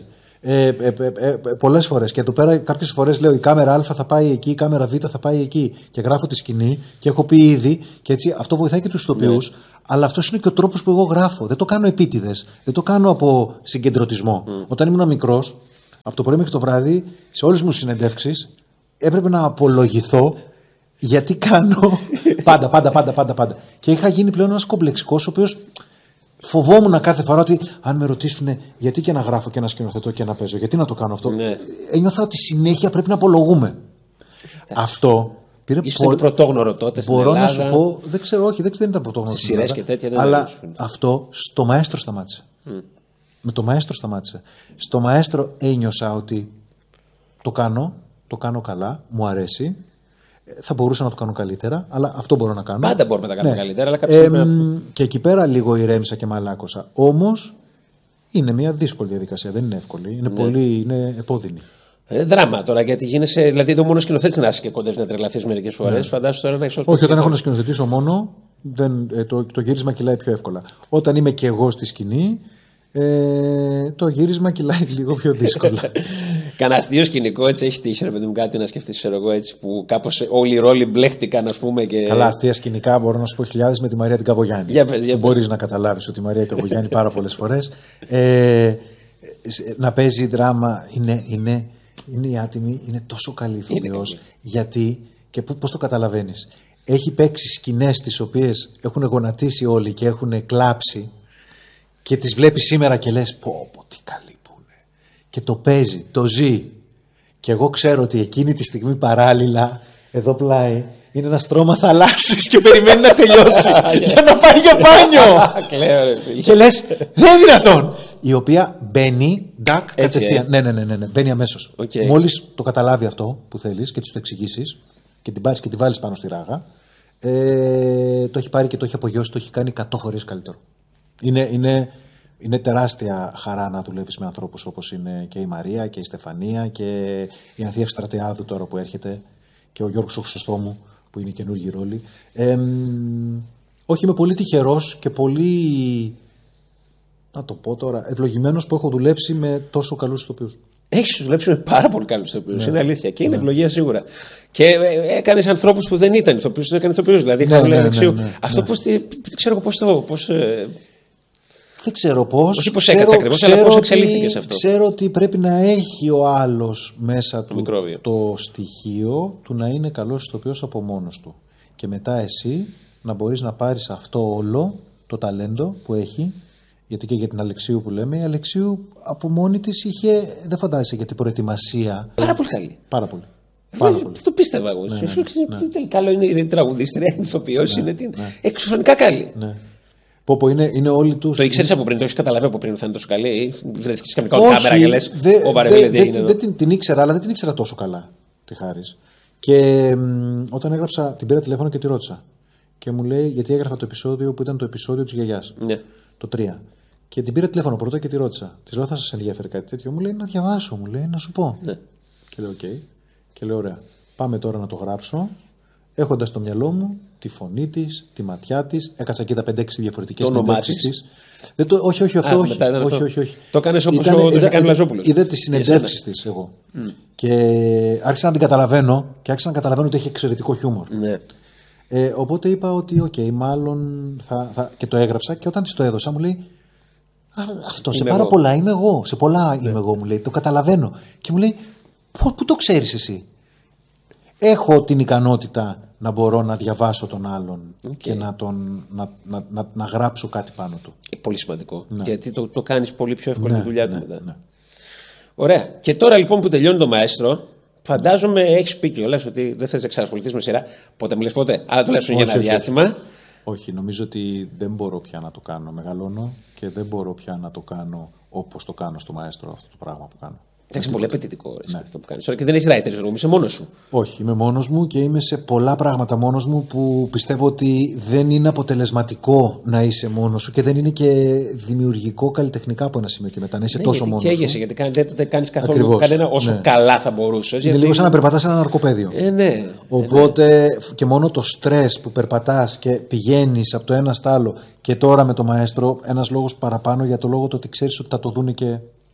Πολλές φορές. Και εδώ πέρα κάποιες φορές λέω η κάμερα Α θα πάει εκεί, η κάμερα Β θα πάει εκεί. Και γράφω τη σκηνή και έχω πει ήδη. Και έτσι αυτό βοηθάει και τους ηθοποιούς. Αλλά αυτός είναι και ο τρόπος που εγώ γράφω. Δεν το κάνω επίτηδες. Δεν το κάνω από συγκεντρωτισμό. Όταν ήμουν μικρός, από το πρωί μέχρι το βράδυ, σε όλες μου συνεντεύξεις, έπρεπε να απολογηθώ γιατί κάνω. Πάντα. Και είχα γίνει πλέον ένας κομπλεξικός, ο οποίος φοβόμουν κάθε φορά ότι αν με ρωτήσουν γιατί και να γράφω και να σκηνοθετώ και να παίζω, γιατί να το κάνω αυτό. Ένιωθα ότι συνέχεια πρέπει να απολογούμε. Αυτό. Ήσουν πρωτόγνωρο τότε στην Ελλάδα. Μπορώ να σου πω, δεν ξέρω, όχι, δεν ήταν πρωτόγνωρο. Στις σειρές και τέτοια δεν αλλά αυτό στο Μαέστρο σταμάτησε. Με το Μαέστρο σταμάτησε. Στο Μαέστρο ένιωσα ότι το κάνω καλά, μου αρέσει. Θα μπορούσα να το κάνω καλύτερα, αλλά αυτό μπορώ να κάνω. Πάντα μπορούμε να τα κάνουμε καλύτερα, αλλά και εκεί πέρα λίγο ηρέμησα και μαλάκωσα. Όμως είναι μια δύσκολη διαδικασία, δεν είναι εύκολη. Είναι πολύ επώδυνη. Δράμα τώρα, γιατί γίνεσαι. Δηλαδή, το μόνο σκηνοθέτη να είσαι και κοντεύει να τρελαθεί μερικές φορές. Φαντάσου τώρα να έχει όχι, όταν έχω να σκηνοθετήσω μόνο, το γύρισμα κυλάει πιο εύκολα. Όταν είμαι και εγώ στη σκηνή, το γύρισμα κυλάει λίγο πιο δύσκολα. Κανένα αστείο σκηνικό έτσι έχει τύχει, ρε παιδί μου, κάτι να σκεφτεί, ξέρω εγώ έτσι, που κάπως όλοι οι ρόλοι μπλέχτηκαν, ας πούμε. Και... Καλά, αστεία σκηνικά μπορώ να σου πω χιλιάδες με τη Μαρία την Καβογιάννη. Μπορείς να καταλάβεις ότι η Μαρία Καβογιάννη πάρα πολλές φορές. Να παίζει δράμα είναι η άτιμη, είναι τόσο καλή ηθοποιός. Γιατί, και πώς το καταλαβαίνεις, έχει παίξει σκηνές τις οποίες έχουν γονατίσει όλοι και έχουν κλάψει. Και τις βλέπεις σήμερα και λες πω τι καλή που είναι. Και το παίζει, το ζει. Και εγώ ξέρω ότι εκείνη τη στιγμή παράλληλα, εδώ πλάι, είναι ένα στρώμα θαλάσσης και περιμένει να τελειώσει για να πάει για μπάνιο. Και λες δεν είναι δυνατόν. Η οποία μπαίνει, ντακ, κατευθείαν. Ναι, μπαίνει αμέσως. Μόλις το καταλάβει αυτό που θέλεις και της το εξηγήσεις και την πάρεις και τη βάλεις πάνω στη ράγα, το έχει πάρει και το έχει απογειώσει, το έχει κάνει 100 φορές καλύτερο. Είναι τεράστια χαρά να δουλεύεις με ανθρώπους όπως είναι και η Μαρία και η Στεφανία και η Ανθία Ευστρατεάδου τώρα που έρχεται και ο Γιώργος ο Χρυσοστόμου που είναι καινούργιοι ρόλοι. Όχι, είμαι πολύ τυχερός και πολύ, να το πω τώρα, ευλογημένος που έχω δουλέψει με τόσο καλούς ηθοποιούς. Έχεις δουλέψει με πάρα πολύ καλούς ηθοποιούς, είναι αλήθεια. Και είναι ευλογία σίγουρα. Και έκανες ανθρώπους που δεν ήταν ηθοποιούς, δεν έκανε ηθοποιούς. Δηλαδή, αυτό πώς, ξέρω πώς. Δεν ξέρω πώς. Όχι πώς έκατσε ακριβώς, αλλά πώς εξελίχθηκες αυτό. Ξέρω ότι πρέπει να έχει ο άλλος μέσα του το στοιχείο του να είναι καλός ηθοποιός από μόνος του. Και μετά εσύ να μπορείς να πάρεις αυτό όλο το ταλέντο που έχει. Γιατί και για την Αλεξίου που λέμε, η Αλεξίου από μόνη της είχε, δεν φαντάζεσαι για την προετοιμασία. Πάρα πολύ καλή. Πάρα πολύ. Το πίστευα εγώ. Τελικά είναι η τραγουδίστρια, η ηθοποιός, είναι εξωφρενικά καλή. Είναι όλοι τους. Το ήξερες από πριν, το έχεις καταλάβει από πριν ότι θα είναι τόσο καλή, ή βρεθήκες καμικά κάμερα και λες δεν την ήξερα, αλλά δεν την ήξερα τόσο καλά. Τη χάρης. Και όταν έγραψα, την πήρα τηλέφωνο και τη ρώτησα. Και μου λέει, γιατί έγραφα το επεισόδιο που ήταν το επεισόδιο της γιαγιάς. Ναι. Το 3. Και την πήρα τηλέφωνο πρώτα και τη ρώτησα. Τη λέω, θα σας ενδιαφέρει κάτι τέτοιο? Μου λέει, να διαβάσω, μου λέει, να σου πω. Ναι. Και λέω, οκ. Και λέω, ωραία. Πάμε τώρα να το γράψω. Έχοντας στο μυαλό μου τη φωνή της, τη ματιά της, έκατσα και τα 5-6 διαφορετικές συνεντεύξεις της. Όχι. Το κάνεις όπως το είχε κάνει ο Λαζόπουλος. Είδα τις συνεντεύξεις της εγώ. Και άρχισα να την καταλαβαίνω και άρχισα να καταλαβαίνω ότι έχει εξαιρετικό χιούμορ. Ναι. Οπότε είπα ότι μάλλον θα. Και το έγραψα και όταν της το έδωσα μου λέει, αυτό σε πάρα πολλά είμαι εγώ. Σε πολλά είμαι εγώ, μου λέει. Το καταλαβαίνω. Και μου λέει, πού το ξέρεις εσύ? Έχω την ικανότητα να μπορώ να διαβάσω τον άλλον και να γράψω κάτι πάνω του. Πολύ σημαντικό. Ναι. Γιατί το κάνεις πολύ πιο εύκολη τη δουλειά του μετά. Ναι. Ωραία. Και τώρα λοιπόν που τελειώνει το Μαέστρο, φαντάζομαι έχεις πει κιόλας ότι δεν θες να ξανασχοληθείς με σειρά. Πότε μου λες πότε, αλλά τουλάχιστον για ένα διάστημα. Όχι, νομίζω ότι δεν μπορώ πια να το κάνω. Μεγαλώνω και δεν μπορώ πια να το κάνω όπως το κάνω στο Μαέστρο αυτό το πράγμα που κάνω. Εντάξει, πολύ απαιτητικό αυτό που κάνεις τώρα και δεν έχεις writer's room, είσαι μόνος σου. Όχι, είμαι μόνος μου και είμαι σε πολλά πράγματα μόνος μου που πιστεύω ότι δεν είναι αποτελεσματικό να είσαι μόνος σου και δεν είναι και δημιουργικό καλλιτεχνικά από ένα σημείο και μετά να είσαι τόσο μόνος σου. Καίγεσαι γιατί δεν κάνεις καθόλου κανένα όσο καλά θα μπορούσες. Είναι λίγο σαν να περπατάς σε ένα ναρκοπαίδιο. Οπότε και μόνο το στρες που περπατάς και πηγαίνεις από το ένα στο άλλο και τώρα με το Μαέστρο, ένας λόγος παραπάνω για το λόγο το ότι ξέρεις ότι θα το δούνε και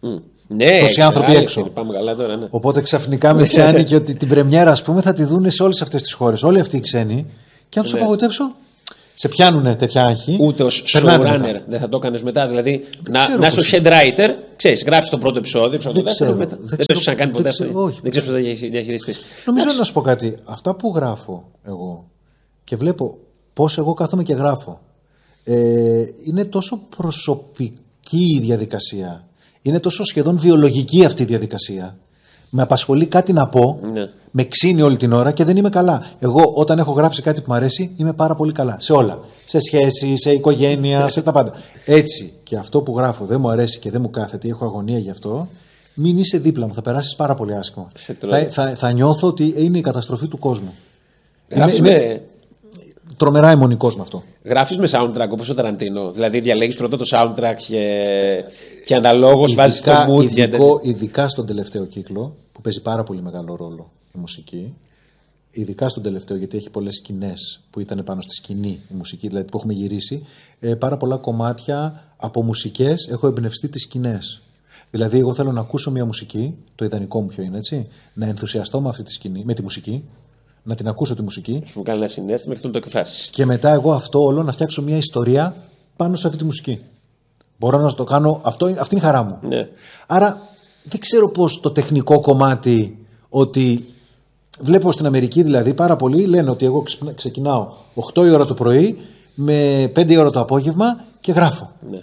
Ναι, τόσοι άνθρωποι έξω. Πάμε καλά τώρα, ναι. Οπότε ξαφνικά με πιάνει και ότι την πρεμιέρα, ας πούμε, θα τη δουν σε όλες αυτές τις χώρες. Όλοι αυτοί οι ξένοι. Και αν τους απογοητεύσω, σε πιάνουνε τέτοια άγχη. Ούτε ως showrunner δεν θα το έκανες μετά. Δηλαδή να είσαι ο head writer, ξέρεις, γράφεις το πρώτο επεισόδιο, δεν το έχεις ξανακάνει ποτέ αυτό. Δεν ξέρεις πώς θα διαχειριστείς. Νομίζω να σου πω κάτι. Αυτά που γράφω εγώ και βλέπω πώς εγώ κάθομαι και γράφω, είναι τόσο προσωπική η διαδικασία. Είναι τόσο σχεδόν βιολογική αυτή η διαδικασία. Με απασχολεί κάτι να πω, με ξύνει όλη την ώρα και δεν είμαι καλά. Εγώ όταν έχω γράψει κάτι που μου αρέσει είμαι πάρα πολύ καλά. Σε όλα. Σε σχέση, σε οικογένεια, σε τα πάντα. Έτσι και αυτό που γράφω δεν μου αρέσει και δεν μου κάθεται, έχω αγωνία γι' αυτό, μην είσαι δίπλα μου, θα περάσεις πάρα πολύ άσχημα. Θα νιώθω ότι είναι η καταστροφή του κόσμου. Είμαι τρομερά αιμονικός με αυτό. Γράφεις με soundtrack όπως ο Ταραντίνο. Δηλαδή διαλέγεις πρώτα το soundtrack και αναλόγως βάζεις το mood. Ειδικά στον τελευταίο κύκλο, που παίζει πάρα πολύ μεγάλο ρόλο η μουσική. Ειδικά στον τελευταίο, γιατί έχει πολλές σκηνές που ήταν πάνω στη σκηνή η μουσική, δηλαδή που έχουμε γυρίσει. Πάρα πολλά κομμάτια από μουσικές έχω εμπνευστεί τις σκηνές. Δηλαδή, εγώ θέλω να ακούσω μια μουσική, το ιδανικό μου ποιο είναι, έτσι, να ενθουσιαστώ με αυτή τη σκηνή, με τη μουσική. Να την ακούσω τη μουσική. Μου κάνει ένα συνέστημα και να το εκφράσει. Και μετά εγώ αυτό όλο να φτιάξω μια ιστορία πάνω σε αυτή τη μουσική. Μπορώ να το κάνω. Αυτή είναι η χαρά μου. Ναι. Άρα δεν ξέρω πώς το τεχνικό κομμάτι, ότι βλέπω στην Αμερική δηλαδή πάρα πολλοί λένε ότι εγώ ξεκινάω 8 η ώρα το πρωί με 5 η ώρα το απόγευμα και γράφω. Ναι.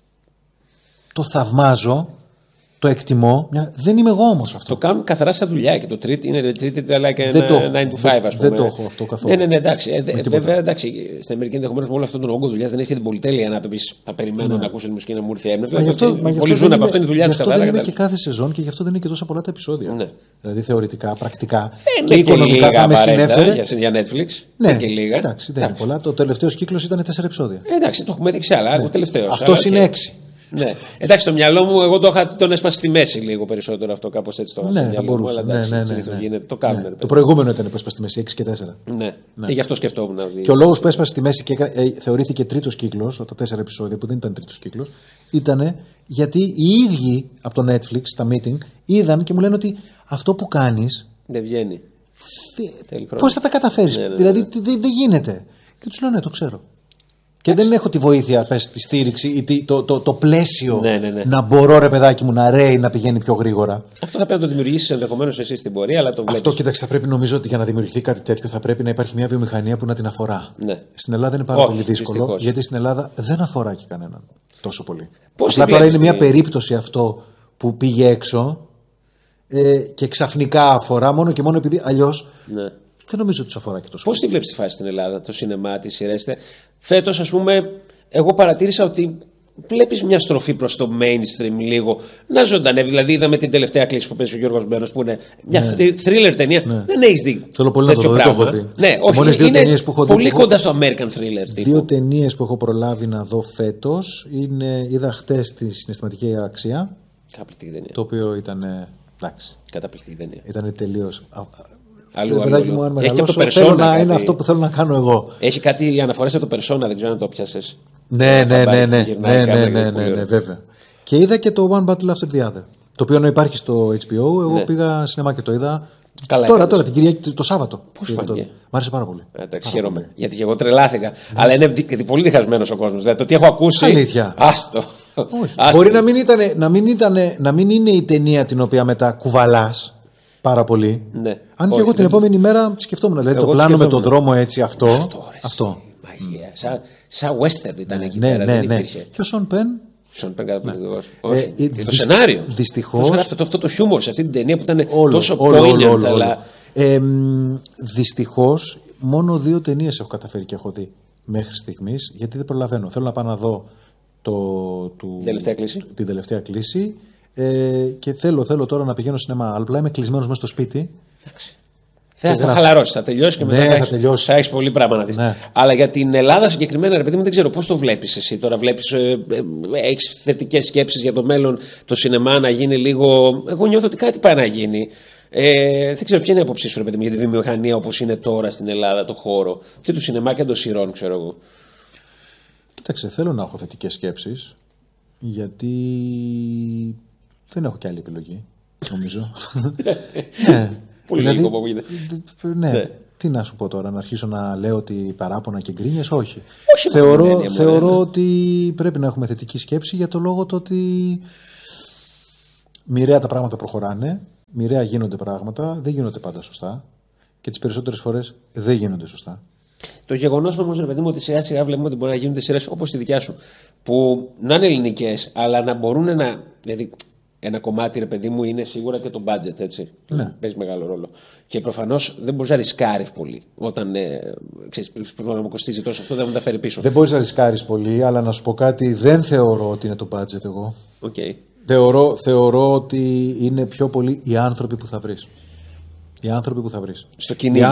Το θαυμάζω. Το εκτιμώ. Δεν είμαι εγώ όμως αυτό. Το κάνουν καθαρά σαν δουλειά και το τρίτη είναι like ένα 9 to 5, ας πούμε. Δεν το έχω αυτό καθόλου. Ναι, εντάξει. Βέβαια, εντάξει. Στην Αμερική ενδεχομένως με όλο αυτόν τον όγκο δουλειά δεν έχει και την πολυτέλεια να το πει. Θα περιμένω να ακούσω τη μουσική να μου έρθει έμπνευση. Πολλοί ζουν από αυτό, είναι η δουλειά του. Γι' αυτό δεν είναι και κάθε σεζόν και γι' αυτό δεν είναι και τόσα πολλά τα επεισόδια. Ναι. Δηλαδή θεωρητικά, πρακτικά και οικονομικά θα με συνέφερε. Για Netflix. Ναι, και λίγα. Εντάξει, δεν είναι πολλά. Το τελευταίο κύκλο ήταν 4 επεισόδια. Εντάξει, το έχουμε δει σε άλλα. Αυτό είναι 6. Ναι. Εντάξει, το μυαλό μου, εγώ τον έσπασα στη μέση λίγο περισσότερο αυτό, κάπως έτσι το είχα. Ναι, θα μπορούσε. Το κάνουν. Το προηγούμενο ήταν που έσπασε στη μέση, 6 και 4. Ναι. Και γι' αυτό σκεφτόμουν. Και ο λόγος που έσπασε στη μέση και θεωρήθηκε τρίτος κύκλος, τα 4 επεισόδια που δεν ήταν τρίτος κύκλος, ήταν γιατί οι ίδιοι από το Netflix, τα meeting, είδαν και μου λένε ότι αυτό που κάνεις. Δεν βγαίνει. Πώς θα τα καταφέρεις, δηλαδή δεν γίνεται. Και τους λέω ναι, το ξέρω. Και δεν έχω τη βοήθεια, τη στήριξη ή το πλαίσιο να μπορώ, ρε παιδάκι μου, να ρέει, να πηγαίνει πιο γρήγορα. Αυτό θα πρέπει να το δημιουργήσει ενδεχομένως εσύ στην πορεία, αλλά το βλέπεις. Αυτό, κοίταξε, θα πρέπει νομίζω ότι για να δημιουργηθεί κάτι τέτοιο θα πρέπει να υπάρχει μια βιομηχανία που να την αφορά. Ναι. Στην Ελλάδα είναι πάρα πολύ δύσκολο, δυστυχώς. Γιατί στην Ελλάδα δεν αφορά και κανέναν τόσο πολύ. Πώς απλά τώρα είναι μια περίπτωση αυτό που πήγε έξω και ξαφνικά αφορά μόνο και μόνο επειδή αλλιώς. Ναι. Δεν νομίζω ότι του αφορά και τόσο. Πώς τη βλέπεις τη φάση στην Ελλάδα, το σινεμά, τις σειρές? Φέτος, ας πούμε, εγώ παρατήρησα ότι βλέπεις μια στροφή προς το mainstream λίγο να ζωντανεύει. Δηλαδή, είδαμε την τελευταία κλίση που παίζει ο Γιώργος Μπένος, που είναι μια thriller ταινία. Ναι. Δεν έχεις δει. Θέλω πολύ τέτοιο να το δω, πράγμα. Ναι, όχι, είναι πολύ κοντά στο American thriller. Δύο ταινίες που έχω προλάβει να δω φέτος είναι. Είδα χτες τη Συναισθηματική Αξία. Καταπληκτική ταινία. Το οποίο ήταν. Εντάξει. Καταπληκτική ταινία. Ήταν τελείως. Αλλού. Μου, αν έχει και το Persona. Θέλω είναι αυτό που θέλω να κάνω εγώ. Έχει κάτι αναφορές από το Persona, δεν ξέρω αν το πιάσες. Ναι, βέβαια. Και είδα και το One Battle After the Other. Το οποίο υπάρχει στο HBO. Εγώ πήγα σινεμά και το είδα. Καλά, τώρα την Κυριακή, το Σάββατο. Πώς φάνηκε? Μ' άρεσε πάρα πολύ. Εντάξει, χαίρομαι. Γιατί και εγώ τρελάθηκα. Αλλά είναι πολύ διχασμένος ο κόσμος. Δηλαδή το τι έχω ακούσει. Αλήθεια. Άστο. Όχι. Μπορεί να μην είναι η ταινία την οποία μετά κουβαλάς πάρα πολύ. Ναι. Αν και εγώ την επόμενη μέρα σκεφτόμουν. Δηλαδή το πλάνο με τον δρόμο έτσι αυτό. Μαγεία. Σαν western ήταν εκεί πέρα. Ναι. Και ο Σον Πεν. Το σενάριο. Δυστυχώς. Αυτό το χιούμορ σε αυτή την ταινία που ήταν τόσο poignant. Δυστυχώς μόνο 2 ταινίες έχω καταφέρει και έχω δει μέχρι στιγμής, γιατί δεν προλαβαίνω. Θέλω να πάω να δω την τελευταία κλίση. Και θέλω τώρα να πηγαίνω σινεμά. Αλλά απλά είμαι κλεισμένος μέσα στο σπίτι. Θα χαλαρώσει, θα τελειώσει και μετά θα έχεις πολύ πράγμα να δεις. Ναι. Αλλά για την Ελλάδα συγκεκριμένα, ρε παιδί μου, δεν ξέρω πώς το βλέπεις εσύ τώρα. Έχεις θετικές σκέψεις για το μέλλον, το σινεμά να γίνει λίγο. Εγώ νιώθω ότι κάτι πάει να γίνει. Δεν ξέρω ποια είναι η άποψή σου, ρε παιδί μου, για τη βιομηχανία όπως είναι τώρα στην Ελλάδα, το χώρο. Και του σινεμά και των σειρών, ξέρω εγώ. Κοίταξε, θέλω να έχω θετικές σκέψεις. Γιατί Δεν έχω και άλλη επιλογή, νομίζω. Πολύ δηλαδή, λίγο που γίνεται. Ναι. Τι να σου πω τώρα, να αρχίσω να λέω ότι παράπονα και γκρίνιες, όχι. Θεωρώ ότι πρέπει να έχουμε θετική σκέψη για το λόγο το ότι μοιραία τα πράγματα προχωράνε, μοιραία γίνονται πράγματα, δεν γίνονται πάντα σωστά και τις περισσότερες φορές δεν γίνονται σωστά. Το γεγονός όμως, ρε παιδί μου, ότι σιγά σιγά βλέπουμε ότι μπορεί να γίνονται σειρές όπως τη δικιά σου, που να είναι ελληνικές, αλλά να μπορούν να. Δηλαδή, ένα κομμάτι, ρε παιδί μου, είναι σίγουρα και το budget, έτσι. Ναι. Παίζει μεγάλο ρόλο. Και προφανώς δεν μπορείς να ρισκάρεις πολύ. Όταν ξέρεις, να μου κοστίζει τόσο αυτό, δεν μου τα φέρει πίσω. Δεν μπορείς να ρισκάρεις πολύ, αλλά να σου πω κάτι, δεν θεωρώ ότι είναι το budget εγώ. Okay. Θεωρώ ότι είναι πιο πολύ οι άνθρωποι που θα βρεις. Οι άνθρωποι που θα βρεις. Στο κυνήγι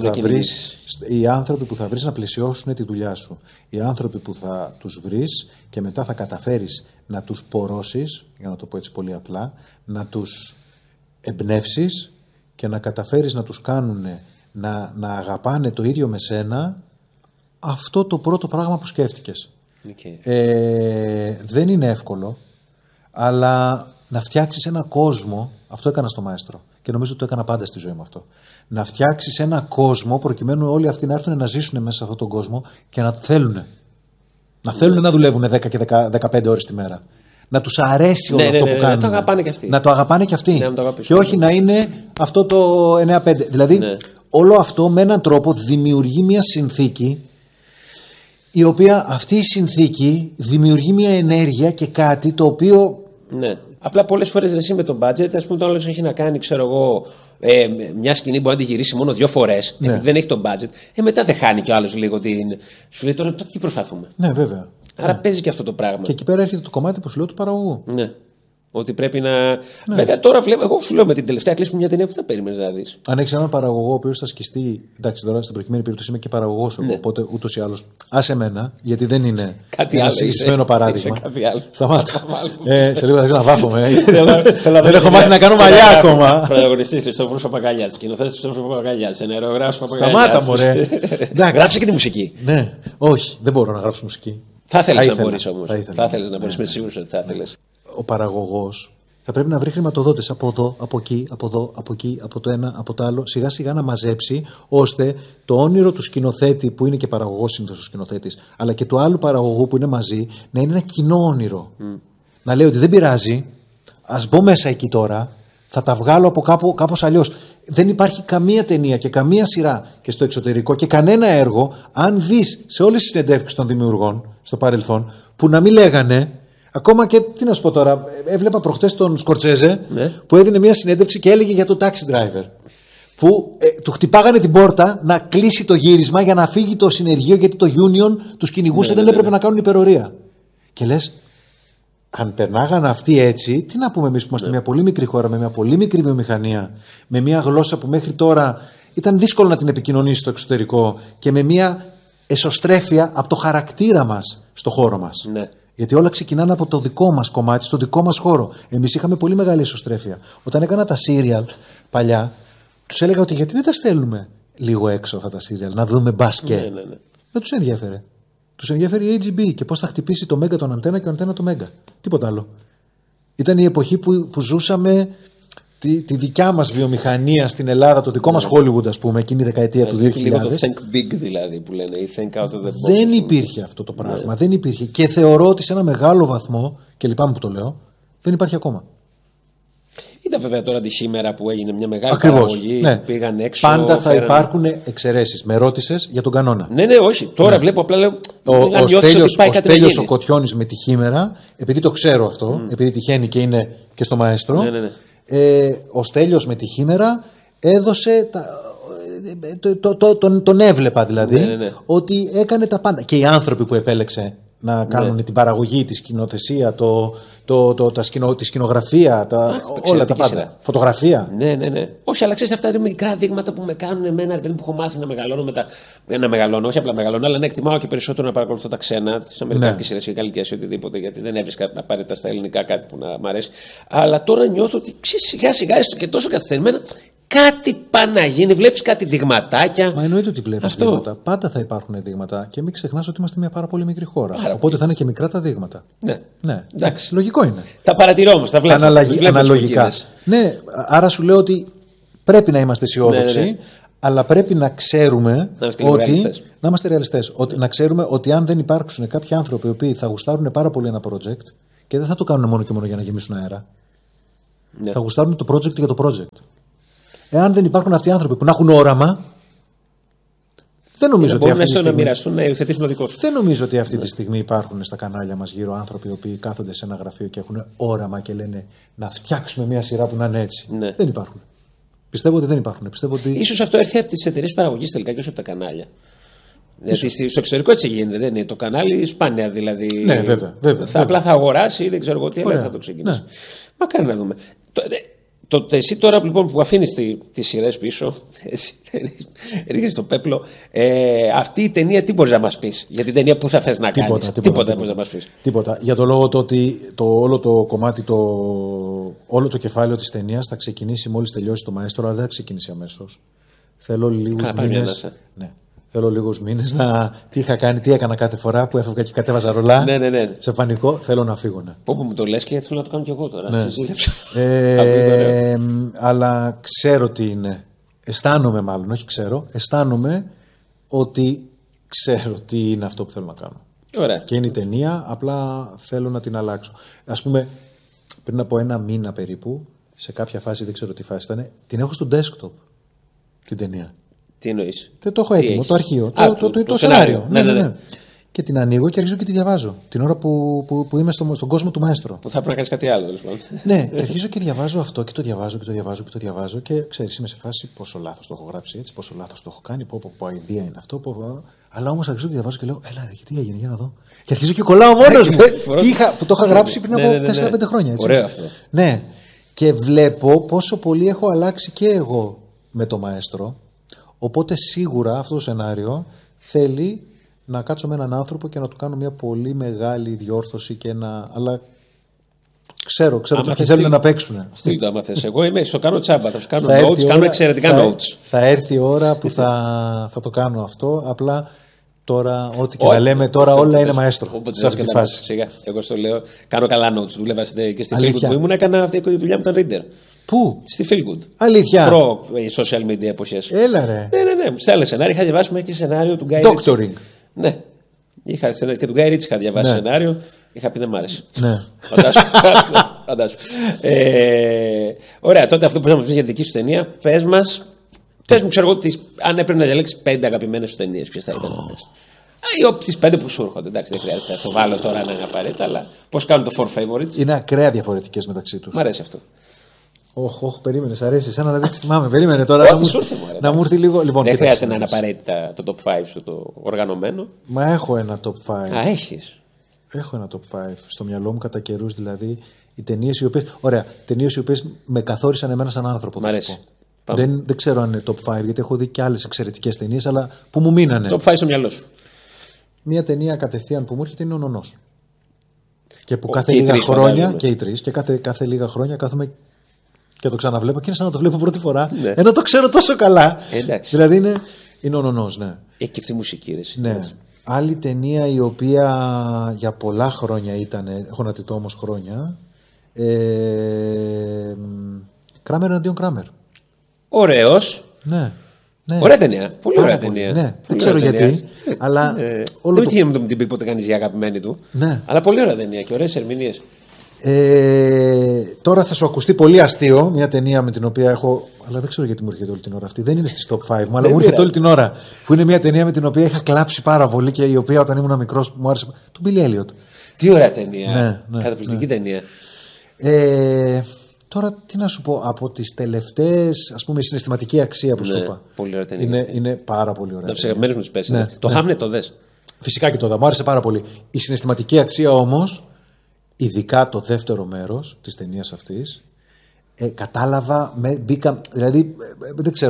οι άνθρωποι που θα βρεις να πλαισιώσουν τη δουλειά σου. Οι άνθρωποι που θα τους βρεις και μετά θα καταφέρεις να τους πορώσεις, για να το πω έτσι πολύ απλά, να τους εμπνεύσεις και να καταφέρεις να τους κάνουν να αγαπάνε το ίδιο με σένα, αυτό το πρώτο πράγμα που σκέφτηκες. Okay. Δεν είναι εύκολο, αλλά να φτιάξεις ένα κόσμο, αυτό έκανα στο Μαέστρο και νομίζω ότι το έκανα πάντα στη ζωή μου αυτό. Να φτιάξεις ένα κόσμο προκειμένου όλοι αυτοί να έρθουν να ζήσουν μέσα σε αυτόν τον κόσμο και να θέλουν. Να θέλουν να δουλεύουν 10 και 15 ώρες τη μέρα. Να τους αρέσει όλο αυτό που κάνουν. Να το αγαπάνε και αυτοί. Να το αγαπάνε και αυτοί. Και όχι να είναι αυτό το 9-5. Δηλαδή, όλο αυτό με έναν τρόπο δημιουργεί μια συνθήκη, η οποία αυτή η συνθήκη δημιουργεί μια ενέργεια και κάτι το οποίο. Ναι. Απλά πολλές φορές εσύ με το budget, ας πούμε, το άλλο έχει να κάνει, ξέρω εγώ, μια σκηνή μπορεί να τη γυρίσει μόνο 2 φορές, επειδή δεν έχει το budget. Μετά δεν χάνει κι ο άλλος λίγο την. Σου λέει τώρα τι προσπαθούμε. Ναι, βέβαια. Άρα παίζει και αυτό το πράγμα. Και εκεί πέρα έρχεται το κομμάτι που σου λέω του παραγωγού. Ναι. Ότι πρέπει να. Ναι. Βέβαια τώρα βλέπω, εγώ σου λέω με την τελευταία κλίση μου μια ταινία που θα περίμενες να δεις. Αν έχεις έναν παραγωγό ο οποίος θα σκιστεί. Εντάξει, τώρα στην προκειμένη περίπτωση είμαι και παραγωγός εγώ. Οπότε ούτως ή άλλως. Άσε εμένα, γιατί δεν είναι ένα συγκεκριμένο παράδειγμα. Σταμάτα. Σε λίγο θα αρχίσω να βάφομαι. Δεν έχω μάθει να κάνω μαλλιά ακόμα. Πρωταγωνιστής Χριστόφορος Παπαγκαλιάτης, σκηνοθέτης Χριστόφορος Παπαγκαλιάτης, ενεργογράφος Παπαγκαλιάτης. Σταμάτα, μωρέ. Γράψε και τη μουσική. Ναι, όχι, δεν μπορώ να γράψω μουσική. Θα ήθελες να μπορείς όμως. Θα ήθελες να μπορείς, είμαι σίγουρος ότι θα ήθελες. Ο παραγωγός θα πρέπει να βρει χρηματοδότες από εδώ, από εκεί, από εδώ, από εκεί, από το ένα, από το άλλο, σιγά σιγά να μαζέψει, ώστε το όνειρο του σκηνοθέτη, που είναι και παραγωγός συνήθως ο σκηνοθέτης, αλλά και του άλλου παραγωγού που είναι μαζί, να είναι ένα κοινό όνειρο. Να λέει ότι δεν πειράζει, ας μπω μέσα εκεί τώρα, θα τα βγάλω από κάπως αλλιώς. Δεν υπάρχει καμία ταινία και καμία σειρά και στο εξωτερικό και κανένα έργο, αν δεις σε όλες τις συνεντεύξεις των δημιουργών στο παρελθόν, που να μην λέγανε. Ακόμα και, τι να σου πω τώρα, έβλεπα προχτές τον Σκορτσέζε που έδινε μια συνέντευξη και έλεγε για το Taxi Driver. Που του χτυπάγανε την πόρτα να κλείσει το γύρισμα για να φύγει το συνεργείο, γιατί το Union τους κυνηγούσε, δεν έπρεπε να κάνουν υπερορία. Και λες, αν περνάγανε αυτοί έτσι, τι να πούμε εμείς που είμαστε μια πολύ μικρή χώρα, με μια πολύ μικρή βιομηχανία, με μια γλώσσα που μέχρι τώρα ήταν δύσκολο να την επικοινωνήσει στο εξωτερικό και με μια εσωστρέφεια από το χαρακτήρα μας στο χώρο μας. Ναι. Γιατί όλα ξεκινάνε από το δικό μας κομμάτι, στο δικό μας χώρο. Εμείς είχαμε πολύ μεγάλη εσωστρέφεια. Όταν έκανα τα serial παλιά, τους έλεγα ότι γιατί δεν τα στέλνουμε λίγο έξω αυτά τα serial, να δούμε μπάσκετ. Ναι. Δεν τους ενδιαφέρε. Τους ενδιαφέρει η AGB και πώς θα χτυπήσει το Μέγκα τον αντένα και ο αντένα το Μέγκα. Τίποτα άλλο. Ήταν η εποχή που ζούσαμε τη δικιά μας βιομηχανία στην Ελλάδα, το δικό μας Hollywood, ας πούμε, εκείνη η δεκαετία του 2000. Λίγο το think big δηλαδή που λένε, ή think out of the box. Δεν υπήρχε αυτό το πράγμα. Δεν υπήρχε. Και θεωρώ ότι σε ένα μεγάλο βαθμό, και λυπάμαι που το λέω, δεν υπάρχει ακόμα. Ήταν βέβαια τώρα τη σήμερα που έγινε μια μεγάλη παραγωγή, πήγαν έξω. Πάντα θα υπάρχουν εξαιρέσεις. Με ρώτησες για τον κανόνα. Ναι, όχι. Τώρα βλέπω απλά λέω. Ο Στέλιος ο Κοτιώνης με τη χήμερα, επειδή το ξέρω αυτό, επειδή τυχαίνει και είναι και στο Μαέστρο. Ναι. Ο Στέλιος με τη χήμερα έδωσε τον έβλεπα δηλαδή ότι έκανε τα πάντα και οι άνθρωποι που επέλεξε να κάνουν την παραγωγή, τη σκηνοθεσία, τη σκηνογραφία, όλα τα πάντα. Φωτογραφία. Ναι. Όχι, αλλά ξέρεις, αυτά είναι μικρά δείγματα που με κάνουν εμένα, επειδή που έχω μάθει να μεγαλώνω να μεγαλώνω, όχι απλά μεγαλώνω, αλλά να εκτιμάω και περισσότερο να παρακολουθώ τα ξένα, τις αμερικανικές σειρές ή γαλλικές ή οτιδήποτε, γιατί δεν έβρισκα απαραίτητα στα ελληνικά κάτι που να μ' αρέσει. Αλλά τώρα νιώθω ότι σιγά σιγά, έστω και τόσο καθυστερημένα, Κάτι πάει να γίνει, βλέπεις κάτι δειγματάκια. Μα εννοείται ότι βλέπεις δείγματα. Πάντα θα υπάρχουν δείγματα. Και μην ξεχνάς ότι είμαστε μια πάρα πολύ μικρή χώρα. Οπότε θα είναι και μικρά τα δείγματα. Ναι. Εντάξει. Λογικό είναι. Τα παρατηρώ όμως, τα βλέπω. Αναλογικά. Ναι, άρα σου λέω ότι πρέπει να είμαστε αισιόδοξοι. Ναι. Αλλά πρέπει να ξέρουμε να είμαστε ρεαλιστές. Να ξέρουμε ότι αν δεν υπάρξουν κάποιοι άνθρωποι οι οποίοι θα γουστάρουν πάρα πολύ ένα project και δεν θα το κάνουν μόνο και μόνο για να γεμίσουν αέρα. Ναι. Θα γουστάρουν το project για το project. Εάν δεν υπάρχουν αυτοί οι άνθρωποι που να έχουν όραμα, δεν νομίζω ότι αυτή τη στιγμή. Να μοιραστούν, να υιοθετήσουν το δικό σου. Δεν νομίζω ότι αυτή τη στιγμή υπάρχουν στα κανάλια μας γύρω άνθρωποι οι οποίοι κάθονται σε ένα γραφείο και έχουν όραμα και λένε να φτιάξουμε μια σειρά που να είναι έτσι. Ναι. Δεν υπάρχουν. Πιστεύω ότι δεν υπάρχουν. Ίσως αυτό έρθει από τις εταιρείες παραγωγής τελικά και όχι από τα κανάλια. Γιατί στο εξωτερικό έτσι γίνεται. Δεν είναι το κανάλι σπάνια δηλαδή. Ναι, βέβαια. Απλά θα αγοράσει ή δεν ξέρω εγώ τι, αλλά θα το ξεκινήσει. Ναι. Μακάρι να δούμε. Εσύ τώρα λοιπόν που αφήνεις τις σειρές πίσω, ρίχνεις το πέπλο, αυτή η ταινία τι μπορείς να μας πεις για την ταινία που θα θες να κάνεις? Τίποτα μπορείς να μας πεις. Τίποτα. Για το λόγο ότι όλο το κομμάτι, όλο το κεφάλαιο της ταινίας θα ξεκινήσει μόλις τελειώσει το Μαέστρο, αλλά δεν θα ξεκινήσει αμέσως. Θέλω λίγους μήνες. Ναι. Θέλω λίγους μήνες να. Τι είχα κάνει, τι έκανα κάθε φορά που έφευγα και κατέβαζα ρολά. Ναι. Σε πανικό, θέλω να φύγω. Ναι. Που μου το λες και θέλω να το κάνω κι εγώ τώρα. Ναι. Αλλά ξέρω τι είναι. Αισθάνομαι μάλλον, όχι ξέρω. Αισθάνομαι ότι ξέρω τι είναι αυτό που θέλω να κάνω. Ωραία. Και είναι η ταινία, απλά θέλω να την αλλάξω. Ας πούμε, πριν από ένα μήνα περίπου, σε κάποια φάση, δεν ξέρω τι φάση ήταν, την έχω στο desktop την ταινία. Τι εννοείς? Δεν το έχω έτοιμο, το αρχείο, το σενάριο. Ναι. Και την ανοίγω και αρχίζω και τη διαβάζω. Την ώρα που είμαι στον κόσμο του Μαέστρο. Που θα πρέπει να κάνεις κάτι άλλο, τέλος πάντων. Ναι, και αρχίζω και διαβάζω αυτό και το διαβάζω και το διαβάζω και το διαβάζω. Και ξέρεις, είμαι σε φάση πόσο λάθος το έχω γράψει έτσι, πόσο λάθος το έχω κάνει, πω αηδία είναι αυτό. Αλλά όμως αρχίζω και διαβάζω και λέω, έλα ρε, τι έγινε, για να δω. Και αρχίζω και κολλάω μόνος μου. Που το είχα γράψει πριν από 4-5 χρόνια. Ωραίο αυτό. Ναι, και βλέπω πόσο πολύ έχω αλλάξει και εγώ με το Μαέστρο. Οπότε σίγουρα αυτό το σενάριο θέλει να κάτσω με έναν άνθρωπο και να του κάνω μια πολύ μεγάλη διόρθωση και αλλά ξέρω ότι αυτοί θέλουν να παίξουν. Στείλ το άμα θες. Εγώ είμαι, στο κάνω τσάμπα, θα σου κάνω notes, κάνω εξαιρετικά notes. Θα έρθει η ώρα που θα το κάνω αυτό, απλά τώρα ό,τι και να λέμε τώρα όλα είναι Μαέστρο σε αυτή τη φάση. Σιγά, εγώ στο λέω, κάνω καλά notes, δούλευα και στη Feelgood που ήμουν, έκανα αυτή η δουλειά μου ήταν reader. Πού? Στη Feelgood. Αλήθεια. Προ social media εποχές. Έλα ρε. Ναι. Σε άλλα σενάρια είχα διαβάσει και σενάριο του Guy Doctoring. Ναι. Και του Guy Ritchie είχα διαβάσει σενάριο. Είχα πει δεν μ' άρεσε. Ναι. Φαντάσου. Ωραία, τότε αυτό που θα μας πεις για τη δική σου ταινία, πες μου, ξέρω εγώ, αν έπρεπε να διαλέξεις 5 αγαπημένες σου ταινίες, ποιες θα ήταν αυτές? Ή τις 5 που σου έρχονται. Εντάξει, δεν χρειάζεται να το βάλω τώρα να είναι απαραίτητα, αλλά πώς κάνουν το 4 favorites. Είναι ακραία διαφορετικές μεταξύ τους. Μ' αρέσει αυτό. Όχι, περίμενε, αρέσει. Σαν να δεν τις θυμάμαι. Περίμενε τώρα να μου έρθει λίγο. Λοιπόν, δεν χρειάζεται να είναι απαραίτητα το top 5 σου το οργανωμένο. Μα έχω ένα top 5. Α, έχεις. Έχω ένα top 5 στο μυαλό μου κατά καιρούς, δηλαδή οι ταινίες οι οποίες με καθόρισαν εμένα σαν άνθρωπο. Μ' αρέσει. Δεν ξέρω αν είναι top 5, γιατί έχω δει και άλλες εξαιρετικές ταινίες, αλλά που μου μείνανε. Top 5 στο μυαλό σου. Μία ταινία κατευθείαν που μου έρχεται είναι ο Νονός. Και που κάθε λίγα χρόνια. Και οι τρεις. Και κάθε λίγα χρόνια κάθομαι και το ξαναβλέπω και είναι σαν να το βλέπω πρώτη φορά. Ναι. Ενώ το ξέρω τόσο καλά. Εντάξει. Δηλαδή είναι ο Νονός, ναι. Έχει και αυτή μουσική, ρε. Ναι. Άλλη ταινία η οποία για πολλά χρόνια ήταν. Έχω να τη δω όμως χρόνια. Κράμερ εναντίον Κράμερ. Ωραίος. Ναι. Ωραία ταινία. Πολύ ωραία ταινία. Ναι. Δεν ξέρω γιατί. Αλλά. Δεν είχε να την πει ποτέ κανείς για αγαπημένη του. Ναι. Αλλά πολύ ωραία ταινία και ωραίες ερμηνείες. Τώρα θα σου ακουστεί πολύ αστείο μια ταινία με την οποία έχω. Αλλά δεν ξέρω γιατί μου έρχεται όλη την ώρα αυτή. Δεν είναι στις top 5 μου, αλλά μου έρχεται όλη την ώρα. Που είναι μια ταινία με την οποία είχα κλάψει πάρα πολύ και η οποία όταν ήμουν μικρός μου άρεσε. Του Billy Elliot. Τι ωραία ταινία. Καταπληκτική ταινία. Τώρα τι να σου πω, από τις τελευταίες, ας πούμε, η συναισθηματική αξία που σου είπα. Πολύ ωραία ταινία. Είναι πάρα πολύ ωραία. Από τις αγαπημένες μου τις πέσεις. Το Hamlet το δες? Φυσικά και το δω, μου άρεσε πάρα πολύ. Η συναισθηματική αξία όμως, ειδικά το δεύτερο μέρος της ταινίας αυτής, κατάλαβα, μπήκα, δηλαδή δεν ξέρω.